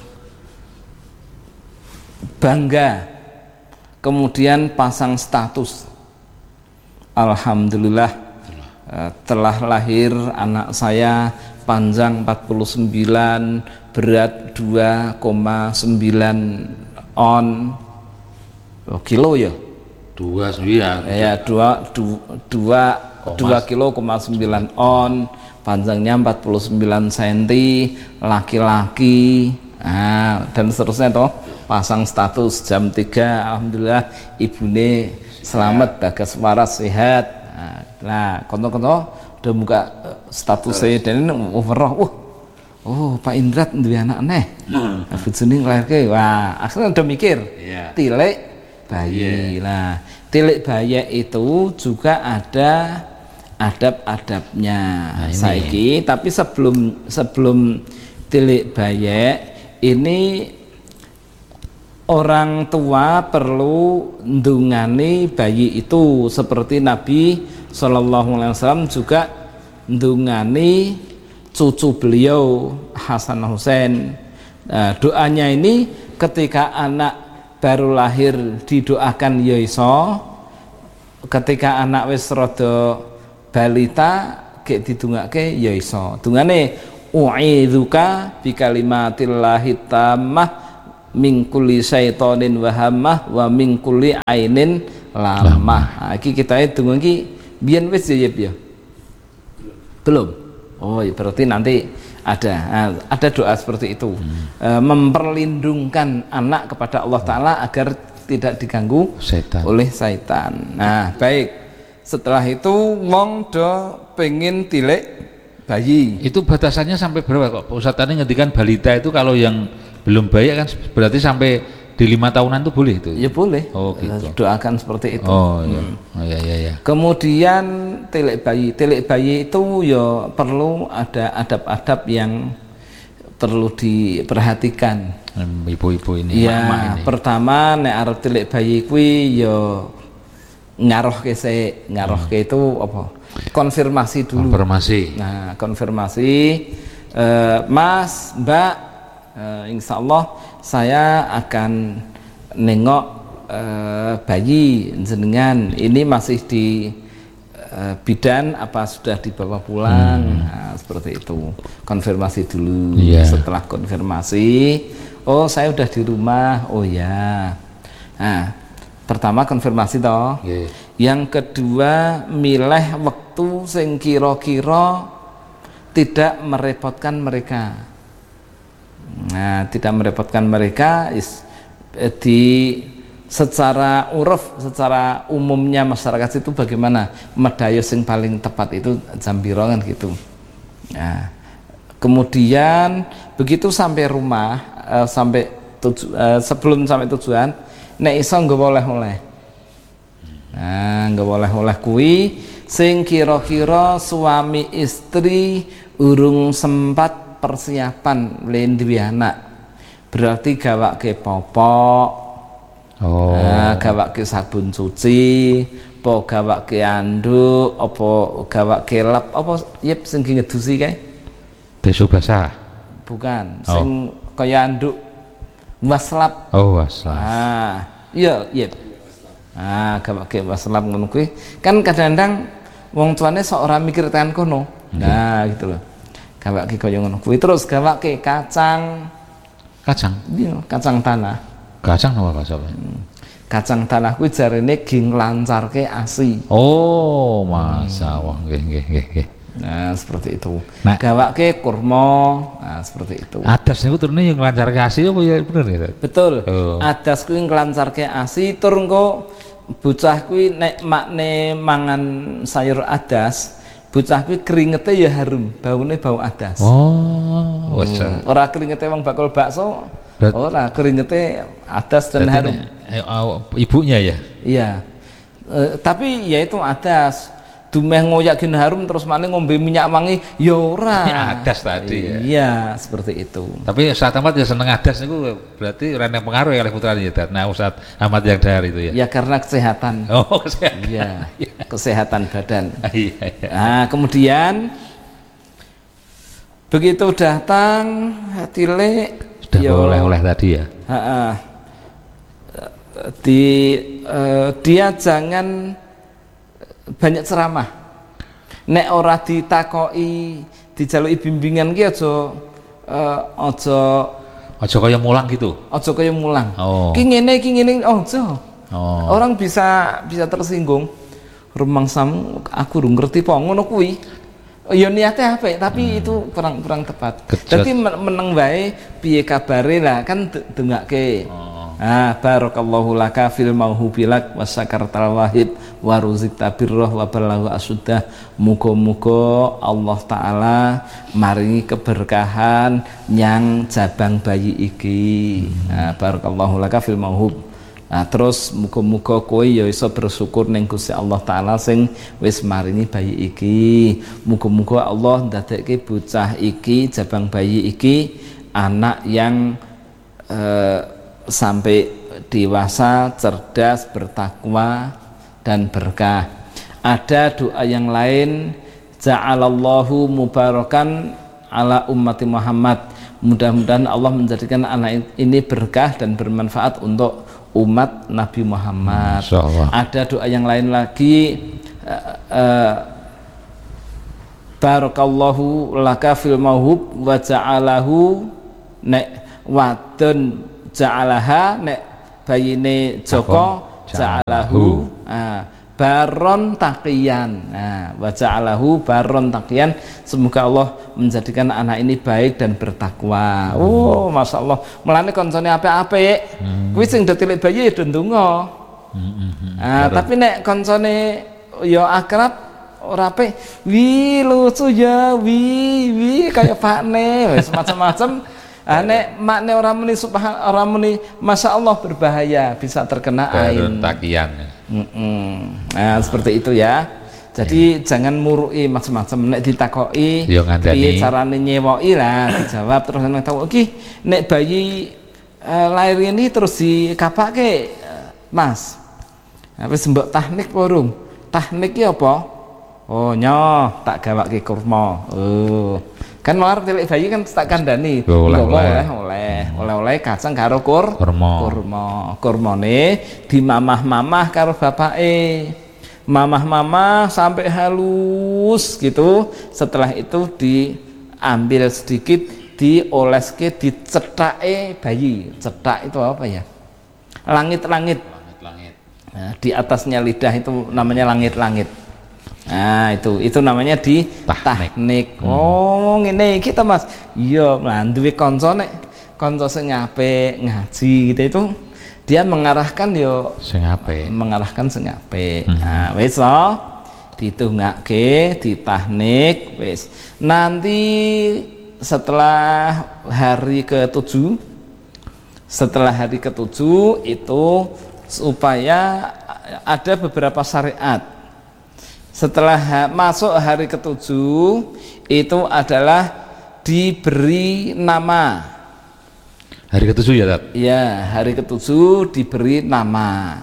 Speaker 1: bangga, kemudian pasang status, alhamdulillah eh, telah lahir anak saya, panjang empat puluh sembilan, berat dua koma sembilan on. Oh, kilo ya?
Speaker 2: Dua sembilan.
Speaker 1: Ya, dua dua dua dua kilo koma sembilan on, panjangnya empat puluh sembilan senti, laki-laki. Nah, dan seterusnya toh, pasang status jam tiga, alhamdulillah ibune selamat, bagas waras sehat. Nah, konto-konto udah buka statusnya dan overall, wah, oh Pak Indra duwe anak aneh. Hmm. Bojone nglairke. Wah, akhirnya udah mikir. Yeah. Tilik bayi. Yeah. Nah, tilik bayi itu juga ada adab-adabnya. Nah, saiki, tapi sebelum sebelum tilik bayi ini orang tua perlu ndungani bayi itu seperti Nabi Shallallahu Alaihi Wasallam juga ndungani cucu beliau Hasan Husain. Nah, doanya ini ketika anak baru lahir didoakan ya iso, ketika anak wis rada balita gek didongake ya iso. Dungane u'idzuka bi kalimatillahi tammah min kulli syaitonin wa hammah wa min kulli ainin lamah. Nah, iki kita itu iki biyen wis ya ya. Belum. Oh, ya berarti nanti ada nah, ada doa seperti itu. Hmm. E, memperlindungkan anak kepada Allah Ta'ala agar tidak diganggu
Speaker 2: setan.
Speaker 1: oleh setan. Nah, baik. Setelah itu wong do pengen tilik bayi.
Speaker 2: Itu batasannya sampai berapa kok? Ustaz tadi ngendikan balita itu kalau yang belum bayi kan berarti sampai di lima tahunan itu boleh itu?
Speaker 1: Ya boleh.
Speaker 2: Oh gitu.
Speaker 1: Doakan seperti itu.
Speaker 2: Oh iya.
Speaker 1: Hmm.
Speaker 2: Oh iya iya iya.
Speaker 1: Kemudian tilik bayi, tilik bayi itu ya perlu ada adab-adab yang perlu diperhatikan.
Speaker 2: Ibu-ibu ini,
Speaker 1: ya,
Speaker 2: mama ini.
Speaker 1: Pertama nek arep tilik bayi kuwi ya ngarohke se, ngarohke hmm. itu apa? Konfirmasi dulu.
Speaker 2: Konfirmasi.
Speaker 1: Nah, konfirmasi eh, Mas, Mbak, eh, insya Allah saya akan nengok eh, bayi jenengan ini masih di eh, bidan apa sudah dibawa pulang. Hmm. Nah, seperti itu. Konfirmasi dulu. Yeah. Setelah konfirmasi, oh saya udah di rumah. Oh ya. Nah, pertama konfirmasi toh. Yeah. Yang kedua milih waktu sing kira-kira tidak merepotkan mereka. Nah, tidak merepotkan mereka is, eh, di secara uruf, secara umumnya masyarakat itu bagaimana medayo sing paling tepat itu jam piro kan gitu. Nah, kemudian begitu sampai rumah eh, sampai tuju, eh, sebelum sampai tujuan nek iso nggawa oleh-oleh. Nah, nggawa oleh-oleh kuwi sing kira-kira suami istri urung sempat persiapan lain duwe anak, berarti gawake popok, oh. Nah, gawake sabun cuci, apa gawake anduk, apa gawake lap, apa yep sing ngedusi kae?
Speaker 2: Tisu basah.
Speaker 1: Bukan,
Speaker 2: oh.
Speaker 1: sing kaya anduk waslap.
Speaker 2: Oh, waslap.
Speaker 1: Ah, iya, yep. Ah, gawake waslap ngono kuwi. Kan kadang-kadang wong tuane sok ora mikir tekan kono. Nah, gitu loh. Gawake kaya ngono kuwi, terus gawake kacang
Speaker 2: kacang
Speaker 1: iya kacang tanah.
Speaker 2: Kacang apa bahasa apa?
Speaker 1: Hmm. Kacang tanah kuwi jarene gi nglancarke A S I.
Speaker 2: Oh, masa wah nggih nggih nggih.
Speaker 1: Nah, seperti itu.
Speaker 2: Nah,
Speaker 1: gawake kurma, nah seperti itu.
Speaker 2: Adas niku turune yang nglancarke A S I apa ya bener ya?
Speaker 1: Betul.
Speaker 2: Oh.
Speaker 1: Adas kuwi nglancarke A S I tur engko bocah kuwi nek makne mangan sayur adas, bocah kuwi keringete ya harum, baune bau adas.
Speaker 2: Oh, wes.
Speaker 1: Hmm. Ora keringete wong bakul bakso, Berat, ora keringete adas dan harum.
Speaker 2: Eh, ibunya ya?
Speaker 1: Iya. E, tapi ya itu adas. Dumeh ngoyak gin harum terus mana ngombe minyak wangi ya ora.
Speaker 2: Ya, adas tadi ya.
Speaker 1: Iya, seperti itu.
Speaker 2: Tapi Ustaz Ahmad ya seneng adas niku berarti ora pengaruh ya oleh putrane ya. Nah, Ustaz Ahmad yang dari itu ya.
Speaker 1: Ya karena kesehatan.
Speaker 2: Oh, kesehatan.
Speaker 1: Iya, kesehatan badan.
Speaker 2: Iya, iya.
Speaker 1: Nah, kemudian begitu datang tilik
Speaker 2: sudah oleh-oleh tadi ya.
Speaker 1: Heeh. Di uh, dia jangan banyak ceramah. Nek ora ditakoki, dijaluki bimbingan ki aja uh, aja
Speaker 2: aja kaya mulang gitu.
Speaker 1: Aja kaya mulang.
Speaker 2: Oh.
Speaker 1: Ki ngene ki ngene aja.
Speaker 2: Oh.
Speaker 1: Orang bisa bisa tersinggung. Rumangsamu aku urung ngerti po ngono kuwi. Ya niatnya apa tapi hmm. itu kurang kurang tepat. Jadi meneng wae piye kabare lah kan dengake. Oh. Ah, barakallahu laka fil mauhubilak wa syakartal wahid wa ruzikta birrah wa balagha asuddah. Muga-muga Allah taala maringi keberkahan yang jabang bayi iki. Ah, barakallahu laka fil mauhub. Nah, terus muga-muga kowe ya iso bersyukur ning Gusti Allah taala sing wis maringi bayi iki. Muga-muga Allah ndadekke bocah iki, jabang bayi iki anak yang eh, sampai dewasa, cerdas, bertakwa dan berkah. Ada doa yang lain, ja'alallahu mubarakan ala ummati Muhammad. Mudah-mudahan Allah menjadikan anak ini berkah dan bermanfaat untuk umat Nabi Muhammad. Ada doa yang lain lagi, uh, uh, barakallahu laka fil mauhub wa ja'alahu nek wadon ja'alaha nek bayine Joko ja'alahu ah, baron taqiyan. Nah, wa ja'alahu baron taqiyan, semoga Allah menjadikan anak ini baik dan bertakwa. Hmm. Oh, Masya Allah. Mulane koncone apik-apik. Hmm. Kuwi sing do tilik bayi do ndonga. Hmm. Ah, tapi nek koncone ya akrab ora apik, wi lucu ya, wi wi kayak pakne wis macam-macam. Ah, nek makne orang muni subhan orang muni masya Allah berbahaya, bisa terkena ain.
Speaker 2: Takian.
Speaker 1: Mm -mm. Nah, seperti itu ya. Jadi yeah. jangan murui macam-macam. Nek ditakoi, piye carane nyewoki lah, dijawab terus nang tahu. Oke, nek bayi uh, lahir ini terus dikapake, uh, Mas. Wis mbok tahnik urung? Tahnik ki apa? Oh, nyoh tak gawake kurma. Oh. Kan luar tilik bayi kan tak kandani oleh oleh oleh oleh oleh kacang karo kur kurma kurma kurmane di mamah-mamah karo bapake, mamah-mamah sampai halus gitu. Setelah itu diambil sedikit, dioleske, dicethake bayi. Cetak itu apa ya? Langit-langit. Langit-langit. Nah, di atasnya lidah itu namanya langit-langit. Nah itu itu namanya di tahnik. tahnik. Hmm. Oh ngene kita Mas. Iya, lah duwe kanca nek kanca sing apik ngaji gitu itu dia mengarahkan yo
Speaker 2: sing apik.
Speaker 1: Mengarahkan sing apik. Hmm. Nah wis so ditungake, ditahnik wis. Nanti setelah hari ketujuh setelah hari ketujuh itu supaya ada beberapa syariat. Setelah masuk hari ketujuh itu adalah diberi nama.
Speaker 2: Hari ketujuh ya, Tat?
Speaker 1: Ya, hari ketujuh diberi nama.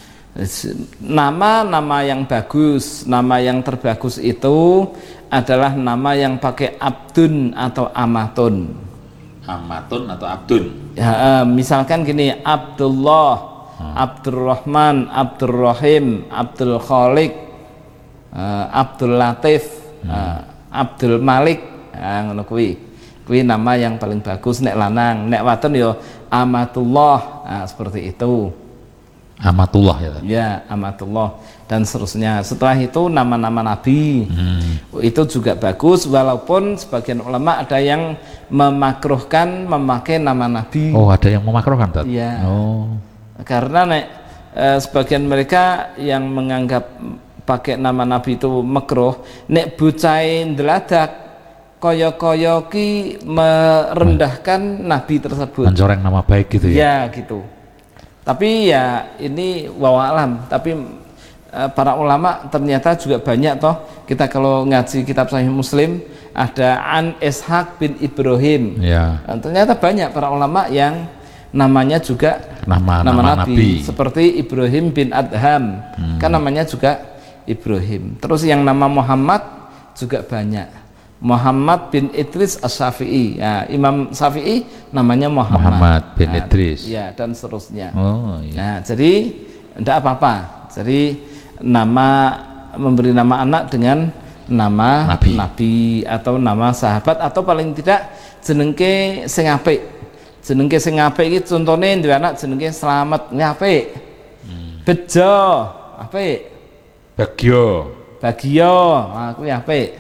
Speaker 1: Nama-nama yang bagus, nama yang terbagus itu adalah nama yang pakai abdun atau amatun.
Speaker 2: Amatun atau abdun?
Speaker 1: Ya, misalkan gini, Abdullah, hmm. Abdurrahman, Abdurrahim, Abdul Khaliq, Uh, Abdul Latif, hmm. uh, Abdul Malik, uh, ngono kuwi. Kuwi nama yang paling bagus nek lanang, nek wadon yo Amatullah, uh, seperti itu.
Speaker 2: Amatullah ya.
Speaker 1: Ya, Amatullah dan seterusnya. Setelah itu nama-nama nabi. Hmm. Itu juga bagus walaupun sebagian ulama ada yang memakruhkan memakai nama nabi.
Speaker 2: Oh, ada yang memakruhkan, Tat?
Speaker 1: Iya.
Speaker 2: Oh.
Speaker 1: Karena nek uh, sebagian mereka yang menganggap pakai nama nabi itu makruh, nek bucai ndeladak kaya-kaya ki merendahkan hmm. nabi tersebut,
Speaker 2: mencoreng nama baik gitu ya.
Speaker 1: Ya gitu. Tapi ya ini wawalam, tapi uh, para ulama ternyata juga banyak toh. Kita kalau ngaji kitab Sahih Muslim ada An Ishaq bin Ibrahim. Ya. Nah, ternyata banyak para ulama yang namanya juga
Speaker 2: nama,
Speaker 1: nama,
Speaker 2: nama
Speaker 1: nabi.
Speaker 2: nabi
Speaker 1: Seperti Ibrahim bin Adham, hmm. kan namanya juga Ibrahim. Terus yang nama Muhammad juga banyak. Muhammad bin Idris As-Syafi'i. Ya, Imam Syafi'i namanya Muhammad.
Speaker 2: Muhammad bin
Speaker 1: nah,
Speaker 2: Idris.
Speaker 1: Ya, dan seterusnya.
Speaker 2: Oh, iya.
Speaker 1: Nah, jadi tidak apa-apa. Jadi nama memberi nama anak dengan nama nabi. nabi atau nama sahabat atau paling tidak jenengke sing apik. Jenengke sing apik iki contone duwe anak jenengke Slamet apik. Hmm. Bejo apik.
Speaker 2: Bagio,
Speaker 1: Bagio, aku ya apik.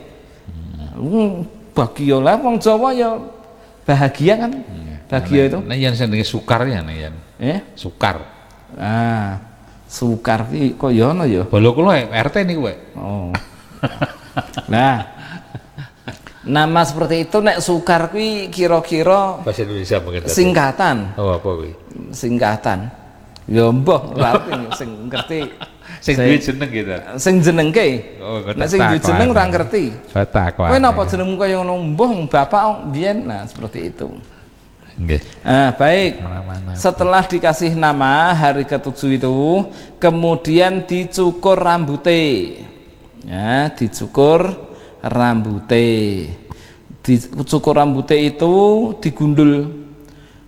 Speaker 1: Hmm. Bagio lah, wong Jawa ya bahagia kan, Bagio itu.
Speaker 2: Nah, yang sendiri sukar ya, nih yang.
Speaker 1: Eh?
Speaker 2: Sukar.
Speaker 1: Ah, sukar ki kok ya ono ya.
Speaker 2: Bolo kulo R T nih gue.
Speaker 1: Oh. Nah, nama seperti itu nek sukar ki kira-kira
Speaker 2: bahasa Indonesia mungkin.
Speaker 1: Singkatan.
Speaker 2: Oh apa gue?
Speaker 1: Singkatan. Ya mbah, ngerti sing ngerti.
Speaker 2: Sing duwe jeneng gitu.
Speaker 1: Sing jenengke. Oh, nek sing duwe jeneng ora ngerti.
Speaker 2: Batak wae.
Speaker 1: Kowe napa jenengmu kaya ngono mbah bapak biyen. Nah, seperti itu.
Speaker 2: Nggih.
Speaker 1: Nah, baik. Setelah dikasih nama hari ketujuh itu, kemudian dicukur rambute. Ya, dicukur rambute. Dicukur rambute itu digundul.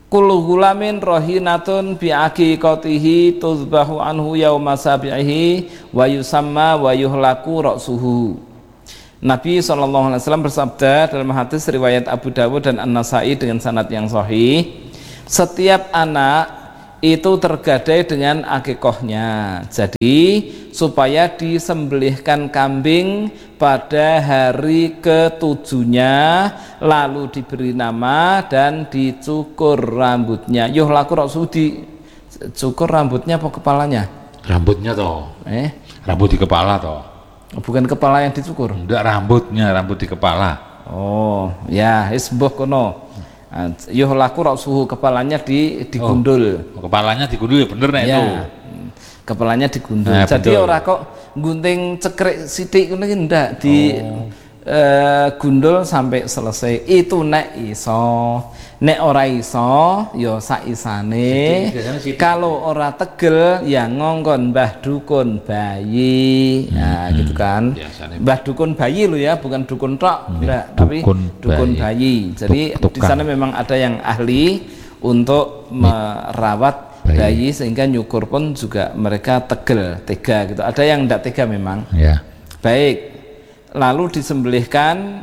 Speaker 1: kullu gulamin rohinatun bi aqiqatihi tuzbahu anhu yauma sabihi wa yusamma wa yuhlaku ra'suhu. Nabi shallallahu alaihi wasallam bersabda dalam hadis riwayat Abu Dawud dan An-Nasai dengan sanad yang sahih, setiap anak itu tergadai dengan akikohnya. Jadi supaya disembelihkan kambing pada hari ketujuhnya, lalu diberi nama dan dicukur rambutnya. Yuh laku rasul, dicukur rambutnya apa kepalanya?
Speaker 2: Rambutnya toh. Eh? Rambut di kepala toh.
Speaker 1: Bukan kepala yang dicukur.
Speaker 2: Enggak, rambutnya, rambut di kepala.
Speaker 1: Oh, ya, isbuh kono. Yuh laku rasul, kepalanya di digundul.
Speaker 2: Oh, kepalanya digundul ya bener nek
Speaker 1: ya.
Speaker 2: Itu.
Speaker 1: Kepalanya digundul.
Speaker 2: Nah,
Speaker 1: jadi
Speaker 2: betul.
Speaker 1: ora kok gunting cekrek sithik ngono iki ndak di oh. uh, gundul sampai selesai. Itu nek iso. Nek ora iso ya sak isane. Kalau ora tegel ya ngongkon mbah dukun bayi. Nah, hmm, gitu kan. Biasanya. Mbah dukun bayi lo ya, bukan dukun tok, hmm, enggak, tapi dukun bayi. bayi. Jadi di sana memang ada yang ahli untuk merawat bayi, sehingga nyukur pun juga mereka tegel, tega gitu. Ada yang tidak tega memang.
Speaker 2: Ya.
Speaker 1: Baik. Lalu disembelihkan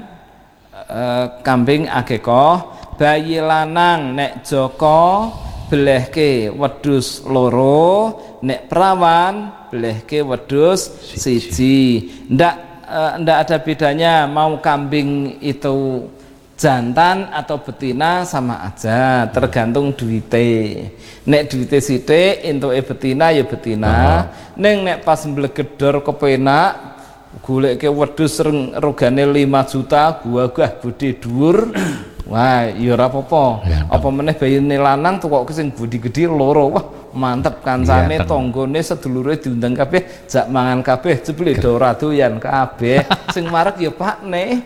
Speaker 1: uh, kambing akikoh, bayi lanang nek Joko belehke wedhus loro, nek perawan belehke wedhus siji. Ndak uh, ndak ada bedanya mau kambing itu jantan atau betina sama aja, tergantung duite. Nek duite sithik entuke betina ya betina. Uh-huh. Ning nek pas mblegedor kepenak goleke wedhus regane lima juta, gua gah gede dhuwur. Wah, ya ora apa-apa. Ya, apa meneh bayine lanang tukoke sing gedhi-gedhi loro. Wah, mantep kancane, ya, tanggane, sedulure diundang kabeh, jak mangan kabeh, jebule do ora doyan kabeh. Sing marek ya pakne.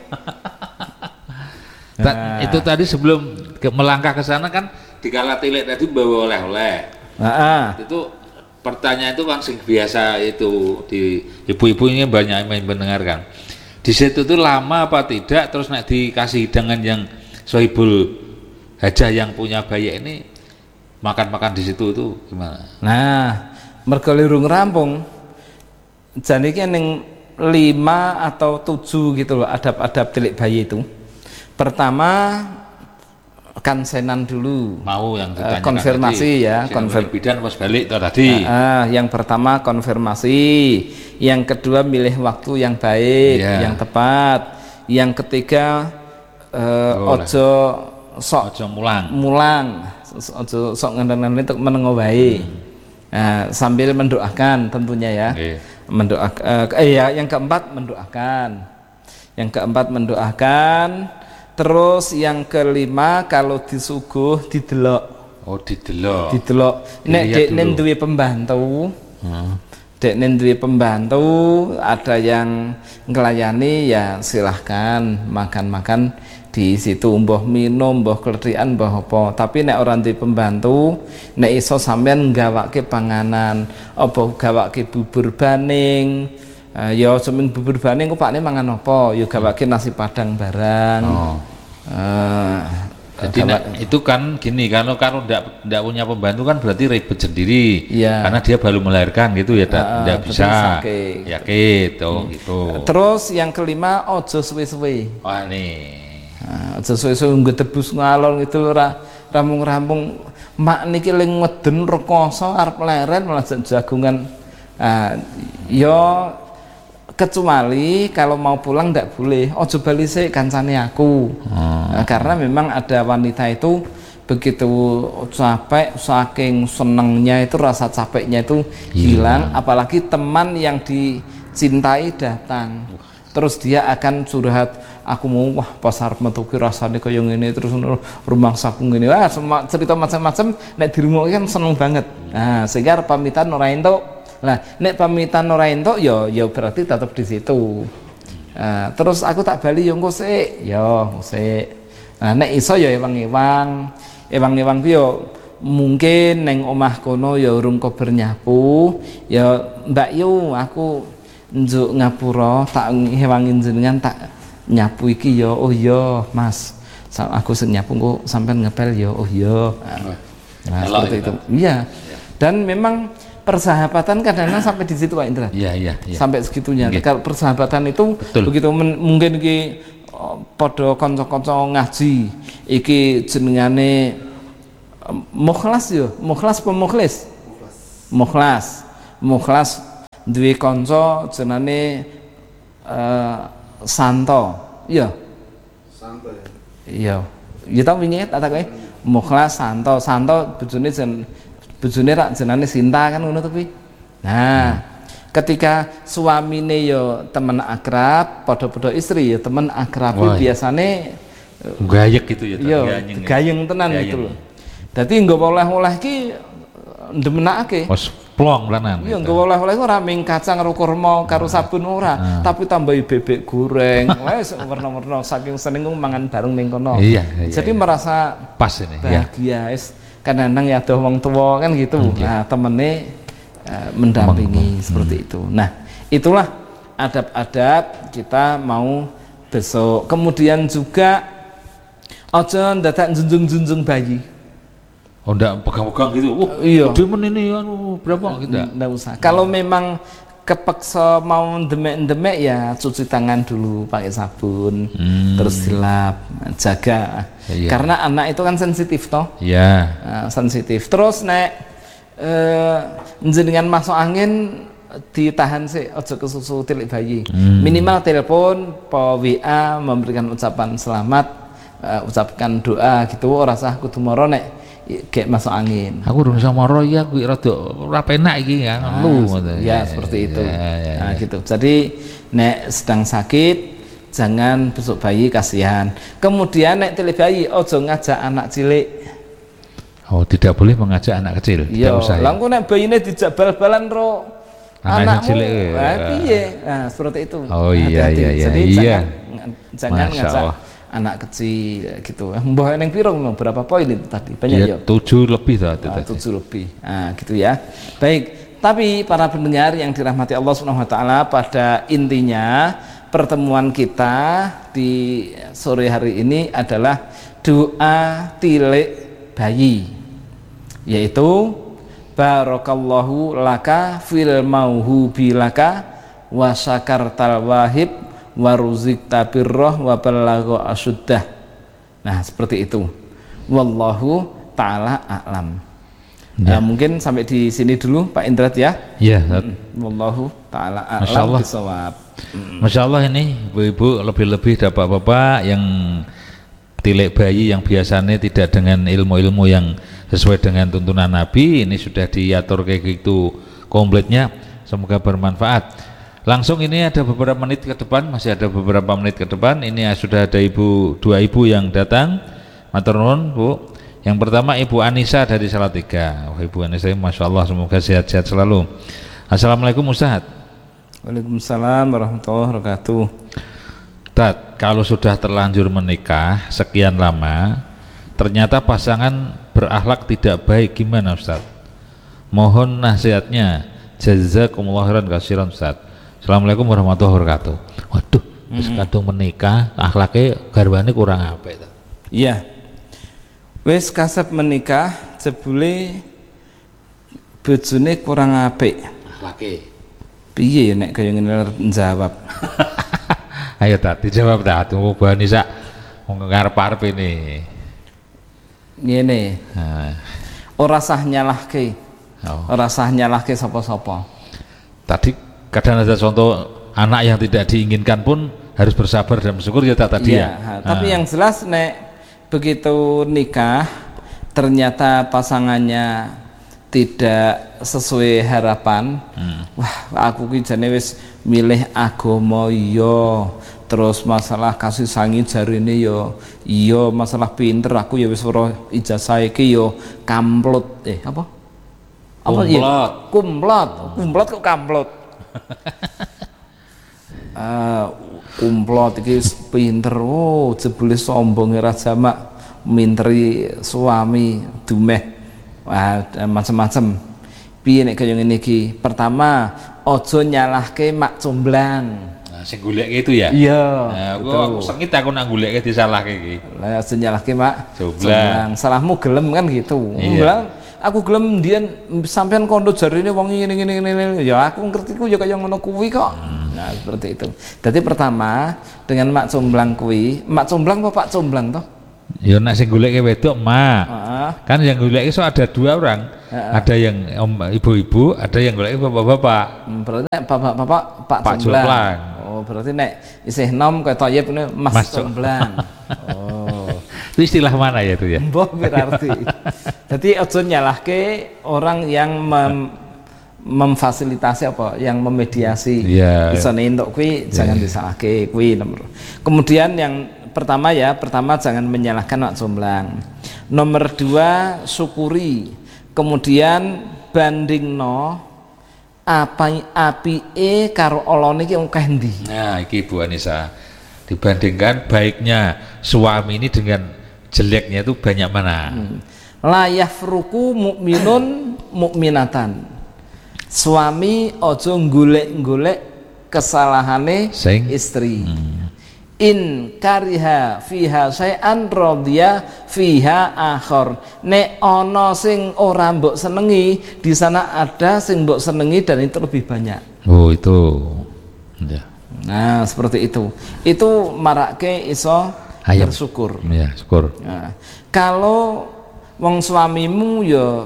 Speaker 2: Nah, itu tadi sebelum ke, melangkah ke sana kan dikala tilik tadi bawa oleh-oleh. Nah, itu pertanyaan itu kan sing biasa itu di ibu-ibu ini banyak yang mendengarkan. Di situ tuh lama apa tidak, terus nak dikasih hidangan yang sohibul hajah yang punya bayi ini makan-makan di situ itu gimana?
Speaker 1: Nah, mergo lirung rampung. Jadi ki ning lima atau tujuh gitu loh adab-adab tilik bayi itu. Pertama kansenan dulu.
Speaker 2: Mau yang
Speaker 1: uh, konfirmasi tadi, ya,
Speaker 2: konfirmasi bidan pas balik itu tadi.
Speaker 1: Uh, uh, yang pertama konfirmasi, yang kedua milih waktu yang baik, yeah, yang tepat, yang ketiga uh, ojo sok
Speaker 2: ojo mulang.
Speaker 1: Mulang, ojo sok ngendang-ngendang untuk menengok baik. Hmm. Uh, sambil mendoakan tentunya ya. Okay. Mendoakan uh, eh ya, yang keempat mendoakan. Yang keempat mendoakan. Terus yang kelima kalau disuguh didelok.
Speaker 2: Oh, didelok.
Speaker 1: Didelok. Nek dekne duwe pembantu. Hmm. Dekne duwe pembantu, ada yang nglayani ya silahkan makan-makan di situ, mbah minum, mbah klethikan, mbah apa. Tapi nek ora duwe pembantu, nek iso sampean gawake panganan, apa gawake bubur baning. Uh, ya semen bubur baning kok pakne mangan apa? Ya gawake nasi padang barang. Oh. Uh,
Speaker 2: Jadi nah, itu kan gini, kalau kalau tidak tidak punya pembantu kan berarti ribet sendiri.
Speaker 1: Ya.
Speaker 2: Karena dia baru melahirkan gitu ya, tidak uh, bisa. Ya gitu, hmm. gitu.
Speaker 1: Terus yang kelima ojo suwe-suwe.
Speaker 2: Wah nih.
Speaker 1: Nah, ojo suwe-suwe ngedebus ngalor gitu ora rampung-rampung. Mak niki ling ngeden rekoso arep leren malah jagungan. Uh, yo kecuali kalau mau pulang tidak boleh, ojo bali sik kancane aku. Hmm. Nah, karena memang ada wanita itu begitu capek, saking senengnya itu rasa capeknya itu hilang, yeah, apalagi teman yang dicintai datang. Terus dia akan curhat, aku mau wah pas arep metu ki rasane kaya ngene, terus rumah saku ngene. Wah, semua cerita macam-macam nek dirungokke kan seneng banget. Nah, sehingga pamitan ora entuk. Nah, nek pamitan ora entuk ya ya berarti tetap di situ. Uh, terus aku tak bali yo engko sik, yo sik. Nah, nek iso ya ewang-ewang. Ewang-ewang ku yo mungkin neng omah kono ya urung kober nyapu, ya Mbak Yu aku njuk ngapura tak ewangin jenengan tak nyapu iki ya. Oh iya, Mas. aku sing nyapu kok sampean ngepel ya. Oh iya. Nah, nah seperti itu. Iya. Dan memang persahabatan kadang-kadang sampai di situ Pak Indra.
Speaker 2: Iya, iya, iya.
Speaker 1: Sampai segitunya.
Speaker 2: Okay.
Speaker 1: Kalau persahabatan itu betul. Begitu men, mungkin iki oh, padha kanca-kanca ngaji, iki jenengane um, mukhlas ya, mukhlas apa mukhlis? Mukhlas. Mukhlas duwe kanca jenenge uh, Santo. Iya. Santo ya. Iya. Ya tau wingi tak takoki. Mukhlas Santo. Santo bojone jen bojone rak jenenge Sinta kan ngono to kuwi. Nah, ketika suamine ya temen akrab, padha-padha istri ya temen akrab biasane
Speaker 2: gayek gitu ya,
Speaker 1: iya, gayeng tenan gitu loh. Dadi nggawa oleh-oleh iki ndemenake.
Speaker 2: Wes plong tenan.
Speaker 1: Iya, nggawa oleh-oleh ora ming kacang karo kurma karo sabun ora, tapi tambahi bebek goreng. Wes warna-warna saking seneng mangan bareng ning kono.
Speaker 2: Iya, iya.
Speaker 1: Jadi iya. merasa
Speaker 2: pas ini.
Speaker 1: Bahagia wis. Kadang-kadang ya ada wong tua kan gitu. Okay. Nah, temene uh, mendampingi Meng, seperti hmm. itu. Nah, itulah adab-adab kita mau besok. Kemudian juga ojo dadak junjung-junjung bayi.
Speaker 2: Oh, ndak pegang-pegang gitu. Oh,
Speaker 1: iya.
Speaker 2: Demen ini anu berapa gitu.
Speaker 1: Ndak usah. Kalau memang kepeksa mau demek-demek ya cuci tangan dulu pakai sabun, hmm. terus dilap, jaga. Iya. Karena anak itu kan sensitif toh.
Speaker 2: Iya.
Speaker 1: Nah, sensitif. Terus nek eh, jenengan masuk angin ditahan sih, ojo kesusu tilik bayi. Hmm. Minimal telepon, po W A memberikan ucapan selamat, uh, ucapkan doa gitu. Ora sah kudu moro nek kayak masuk angin.
Speaker 2: Aku urung iso moro ya kuwi rada ora penak iki kan.
Speaker 1: Nah,
Speaker 2: lu
Speaker 1: ya, ya seperti itu.
Speaker 2: Ya, ya,
Speaker 1: nah,
Speaker 2: ya.
Speaker 1: gitu. Jadi nek sedang sakit jangan besuk bayi, kasihan. Kemudian nek tele bayi ojo ngajak anak cilik.
Speaker 2: Oh, tidak boleh mengajak anak kecil.
Speaker 1: Iya,
Speaker 2: tidak usah.
Speaker 1: Lah engko nek bayine dijak bal-balan ro
Speaker 2: anak cilik.
Speaker 1: Nah, piye? Nah, seperti itu.
Speaker 2: Oh iya, iya, iya.
Speaker 1: Jadi
Speaker 2: iya.
Speaker 1: jangan jangan ngajak Allah. Anak kecil gitu. Mbah neng piro berapa poin itu tadi? Banyak ya?
Speaker 2: tujuh lebih tadi.
Speaker 1: Nah, tujuh lebih. Nah, gitu ya. Baik, tapi para pendengar yang dirahmati Allah Subhanahu wa taala, pada intinya pertemuan kita di sore hari ini adalah doa tilik bayi, yaitu barakallahu laka fil mauhubi laka wa syakartal wahib waruzik tabirroh wa balagho asyuddah. Nah, seperti itu. Wallahu ta'ala a'lam. Ya. Nah, mungkin sampai di sini dulu Pak Indrat ya.
Speaker 2: Iya.
Speaker 1: Hmm. Wallahu ta'ala a'lam bisawab. Hmm.
Speaker 2: Masya Allah ini ibu-ibu, lebih-lebih bapak-bapak yang tilik bayi yang biasanya tidak dengan ilmu-ilmu yang sesuai dengan tuntunan Nabi, ini sudah diatur kayak gitu kompletnya. Semoga bermanfaat. Langsung ini ada beberapa menit ke depan, masih ada beberapa menit ke depan. Ini sudah ada ibu, dua ibu yang datang. Matur nuwun, Bu. Yang pertama Ibu Anissa dari Salatiga. Wah, Ibu Anissa, masya Allah, semoga sehat-sehat selalu. Assalamualaikum Ustaz.
Speaker 1: Waalaikumsalam warahmatullahi wabarakatuh.
Speaker 2: Ustaz, kalau sudah terlanjur menikah sekian lama, ternyata pasangan berakhlak tidak baik, gimana Ustaz? Mohon nasihatnya. Jazakumullah khairan katsiran Ustaz. Assalamualaikum warahmatullahi wabarakatuh. Waduh, wis mm -hmm. kadung menikah, akhlaknya garwane kurang apik.
Speaker 1: Iya. Wis kasep menikah, jebule bojone kurang apik.
Speaker 2: Akhlake.
Speaker 1: Piye nek kaya ngene njawab?
Speaker 2: Ayo tak dijawab tak, tunggu Bu Anissa ngarep-arep ini.
Speaker 1: Ngene.
Speaker 2: Nah.
Speaker 1: Ora sah nyalahke.
Speaker 2: Oh.
Speaker 1: Ora sah nyalahke sapa-sapa.
Speaker 2: Tadi kadang ada contoh anak yang tidak diinginkan pun harus bersabar dan bersyukur ya tak tadi ya.
Speaker 1: ya. Tapi yang jelas nek begitu nikah ternyata pasangannya tidak sesuai harapan, hmm. wah aku ki jane wis milih agama iya, terus masalah kasih sangi jarine yo iya, masalah pinter aku ya wis ora ijazah iki yo kamplot eh apa? Apa ya? Kumplot. Kumplot kok kamplot. uh, kumplot iki pinter, oh jebule sombong ora jamak minteri suami dumeh, wah macam-macam. Piye nek kaya ngene iki? Pertama, aja nyalahke mak comblang.
Speaker 2: Nah, sing goleke itu ya.
Speaker 1: Iya.
Speaker 2: Nah, aku, aku sengit aku nak goleke disalahke iki.
Speaker 1: Lah aja nyalahke, Mak.
Speaker 2: Comblang.
Speaker 1: Salahmu gelem kan gitu. Iya. Aku gelem ndian sampean kondo jarine wong ngene ngene ngene. Ya aku ngertiku ya kaya ngono kuwi kok. Hmm. Nah, seperti itu. Jadi pertama dengan Mak Comblang kuwi, Mak Comblang apa Pak Comblang toh?
Speaker 2: Ya nek sing goleke wedok Mak.
Speaker 1: Heeh.
Speaker 2: Kan yang goleke so ada dua orang. Heeh. Ada yang om, ibu-ibu, ada yang goleke bapak-bapak.
Speaker 1: Hmm, berarti nek bapak-bapak Pak, Pak Comblang. Comblang. Oh, berarti nek isih nom kaya Thayyib ini Mas, Mas Comblang. Oh.
Speaker 2: Itu istilah mana ya itu ya?
Speaker 1: Mbah berarti. Jadi aja nyalahke orang yang mem, memfasilitasi apa, yang memediasi.
Speaker 2: Yeah.
Speaker 1: Isone entuk kuwi yeah. Jangan disalahke kuwi nomor. Kemudian yang pertama ya, pertama jangan menyalahkan Mak Comblang. Nomor dua, syukuri. Kemudian bandingno apa apike karo Olone iki akeh ndi.
Speaker 2: Nah, iki Bu Anissa. Dibandingkan baiknya suami ini dengan jeleknya itu banyak mana? Hmm.
Speaker 1: La yafruku mukminun mukminatan. Suami ojo golek-golek kesalahane Sing. Istri. Hmm. In kariha fiha syai'an radhiya fiha akhar. Nek ana sing ora mbok senengi, di sana ada sing mbok senengi dan itu lebih banyak.
Speaker 2: Oh, itu. Ya.
Speaker 1: Nah, seperti itu. Itu marake iso Ayam. Bersyukur.
Speaker 2: Ya, syukur.
Speaker 1: Nah, kalau wong suamimu ya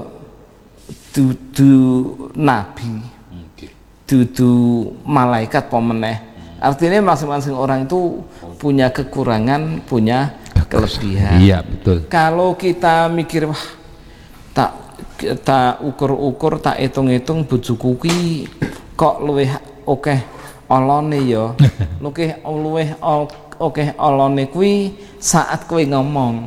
Speaker 1: dudu nabi, okay. dudu malaikat pemeneh. Artinya masing-masing orang itu punya kekurangan, punya kelebihan.
Speaker 2: Iya, betul.
Speaker 1: Kalau kita mikir wah tak tak ukur-ukur, tak hitung-hitung bojoku ki kok luwih akeh olone ya. Luwih luwih oke olone kuwi saat kowe ngomong.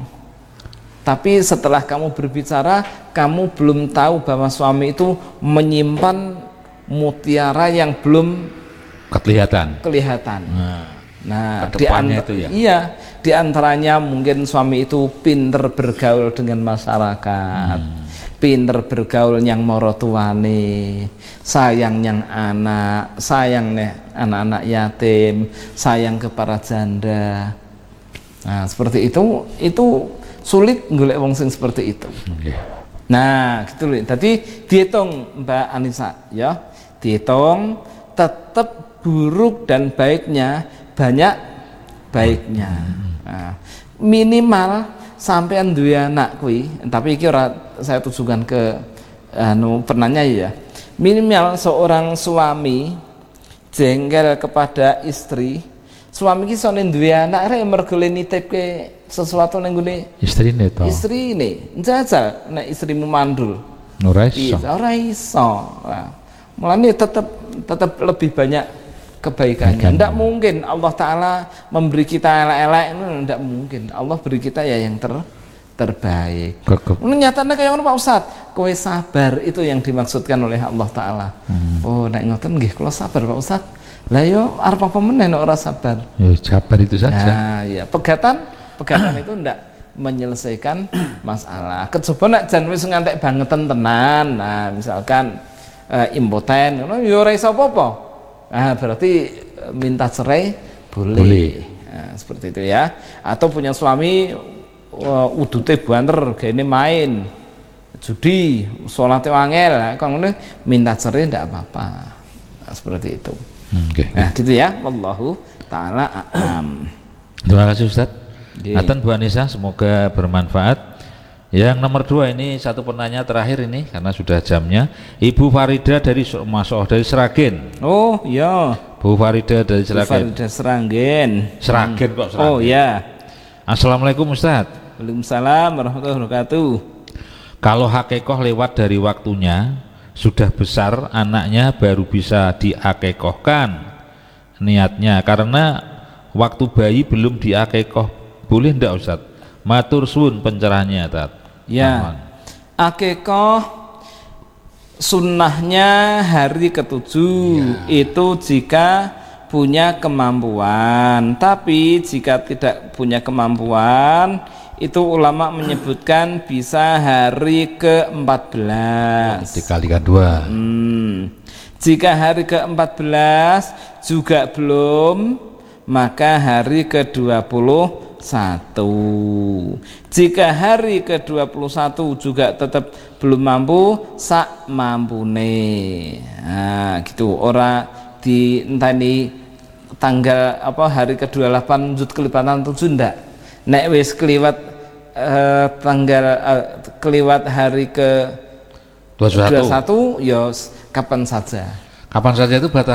Speaker 1: Tapi setelah kamu berbicara, kamu belum tahu bahwa suami itu menyimpan mutiara yang belum
Speaker 2: kelihatan.
Speaker 1: Kelihatan. Nah, nah di
Speaker 2: itu ya.
Speaker 1: Iya, di antaranya mungkin suami itu pinter bergaul dengan masyarakat. Hmm. Pinter bergaul yang morotuane, sayang yang anak, sayang nih anak-anak yatim, sayang ke para janda. Nah, seperti itu, itu sulit golek wong sing seperti itu. Okay. Nah, gitu loh. Tadi dihitung Mbak Anissa, ya, dihitung tetap buruk dan baiknya banyak baiknya. Nah, minimal sampean duwe anak kuwi, tapi iki ora saya tujukan ke anu penanya ya. Minimal seorang suami jengkel kepada istri, suami iki sone duwe anak rek mergo nitipke sesuatu ning gone
Speaker 2: istrine to.
Speaker 1: Istrine, njajal nek istrimu mandul.
Speaker 2: Ora iso.
Speaker 1: Ora iso. Nah, mulane tetap tetap lebih banyak kebaikannya. Tidak mungkin Allah Ta'ala memberi kita elek-elek, tidak mungkin. Allah beri kita ya yang ter terbaik. Nyatanya kayak mana Pak Ustadz? Kowe sabar, itu yang dimaksudkan oleh Allah Ta'ala. Hmm. Oh, nek ngoten nggih, kalau sabar Pak Ustadz. Lah yo arep apa meneh nek ora sabar?
Speaker 2: Ya sabar itu saja.
Speaker 1: Nah, ya pegatan, pegatan itu ndak menyelesaikan masalah. Kecoba nek jan wis ngantek bangetan tenan. Nah, misalkan uh, impoten, ngono yo ora iso apa-apa. Nah, berarti minta cerai boleh, boleh. Nah, seperti itu ya. Atau punya suami uh, udute banter gene main judi, salate wangel, kang ngene minta cerai ndak apa-apa. Nah, seperti itu.
Speaker 2: Okay.
Speaker 1: Nah, gitu ya. Wallahu taala a'lam.
Speaker 2: Terima kasih Ustaz. Aten Bu Anissa, semoga bermanfaat. Yang nomor dua ini satu penanya terakhir ini karena sudah jamnya. Ibu Farida dari Masuk dari Seragen.
Speaker 1: Oh iya.
Speaker 2: Bu Farida dari Seragen.
Speaker 1: Bu Farida Seragen.
Speaker 2: Seragen kok Seragen.
Speaker 1: Oh iya.
Speaker 2: Assalamualaikum Ustaz.
Speaker 1: Waalaikumsalam warahmatullahi wabarakatuh.
Speaker 2: Kalau hakekoh lewat dari waktunya, sudah besar anaknya baru bisa diakekohkan niatnya karena waktu bayi belum diakekoh, boleh ndak Ustaz? Matur suwun pencerahannya Tat.
Speaker 1: Ya, akekoh sunnahnya hari ketujuh ya. Itu jika punya kemampuan. Tapi jika tidak punya kemampuan, itu ulama menyebutkan bisa hari ke empat belas.
Speaker 2: Dikalikan dua.
Speaker 1: Hmm. Jika hari ke empat belas juga belum, maka hari ke dua puluh satu. Jika hari ke dua puluh satu juga tetap belum mampu, sak mampune. Nah, gitu. Ora di entah ini tanggal apa hari ke dua puluh delapan lanjut kelipatan tujuh ndak. Nek wis keliwat eh, tanggal eh, keliwat hari ke
Speaker 2: dua puluh satu
Speaker 1: dua puluh satu ya kapan saja.
Speaker 2: Kapan saja itu batas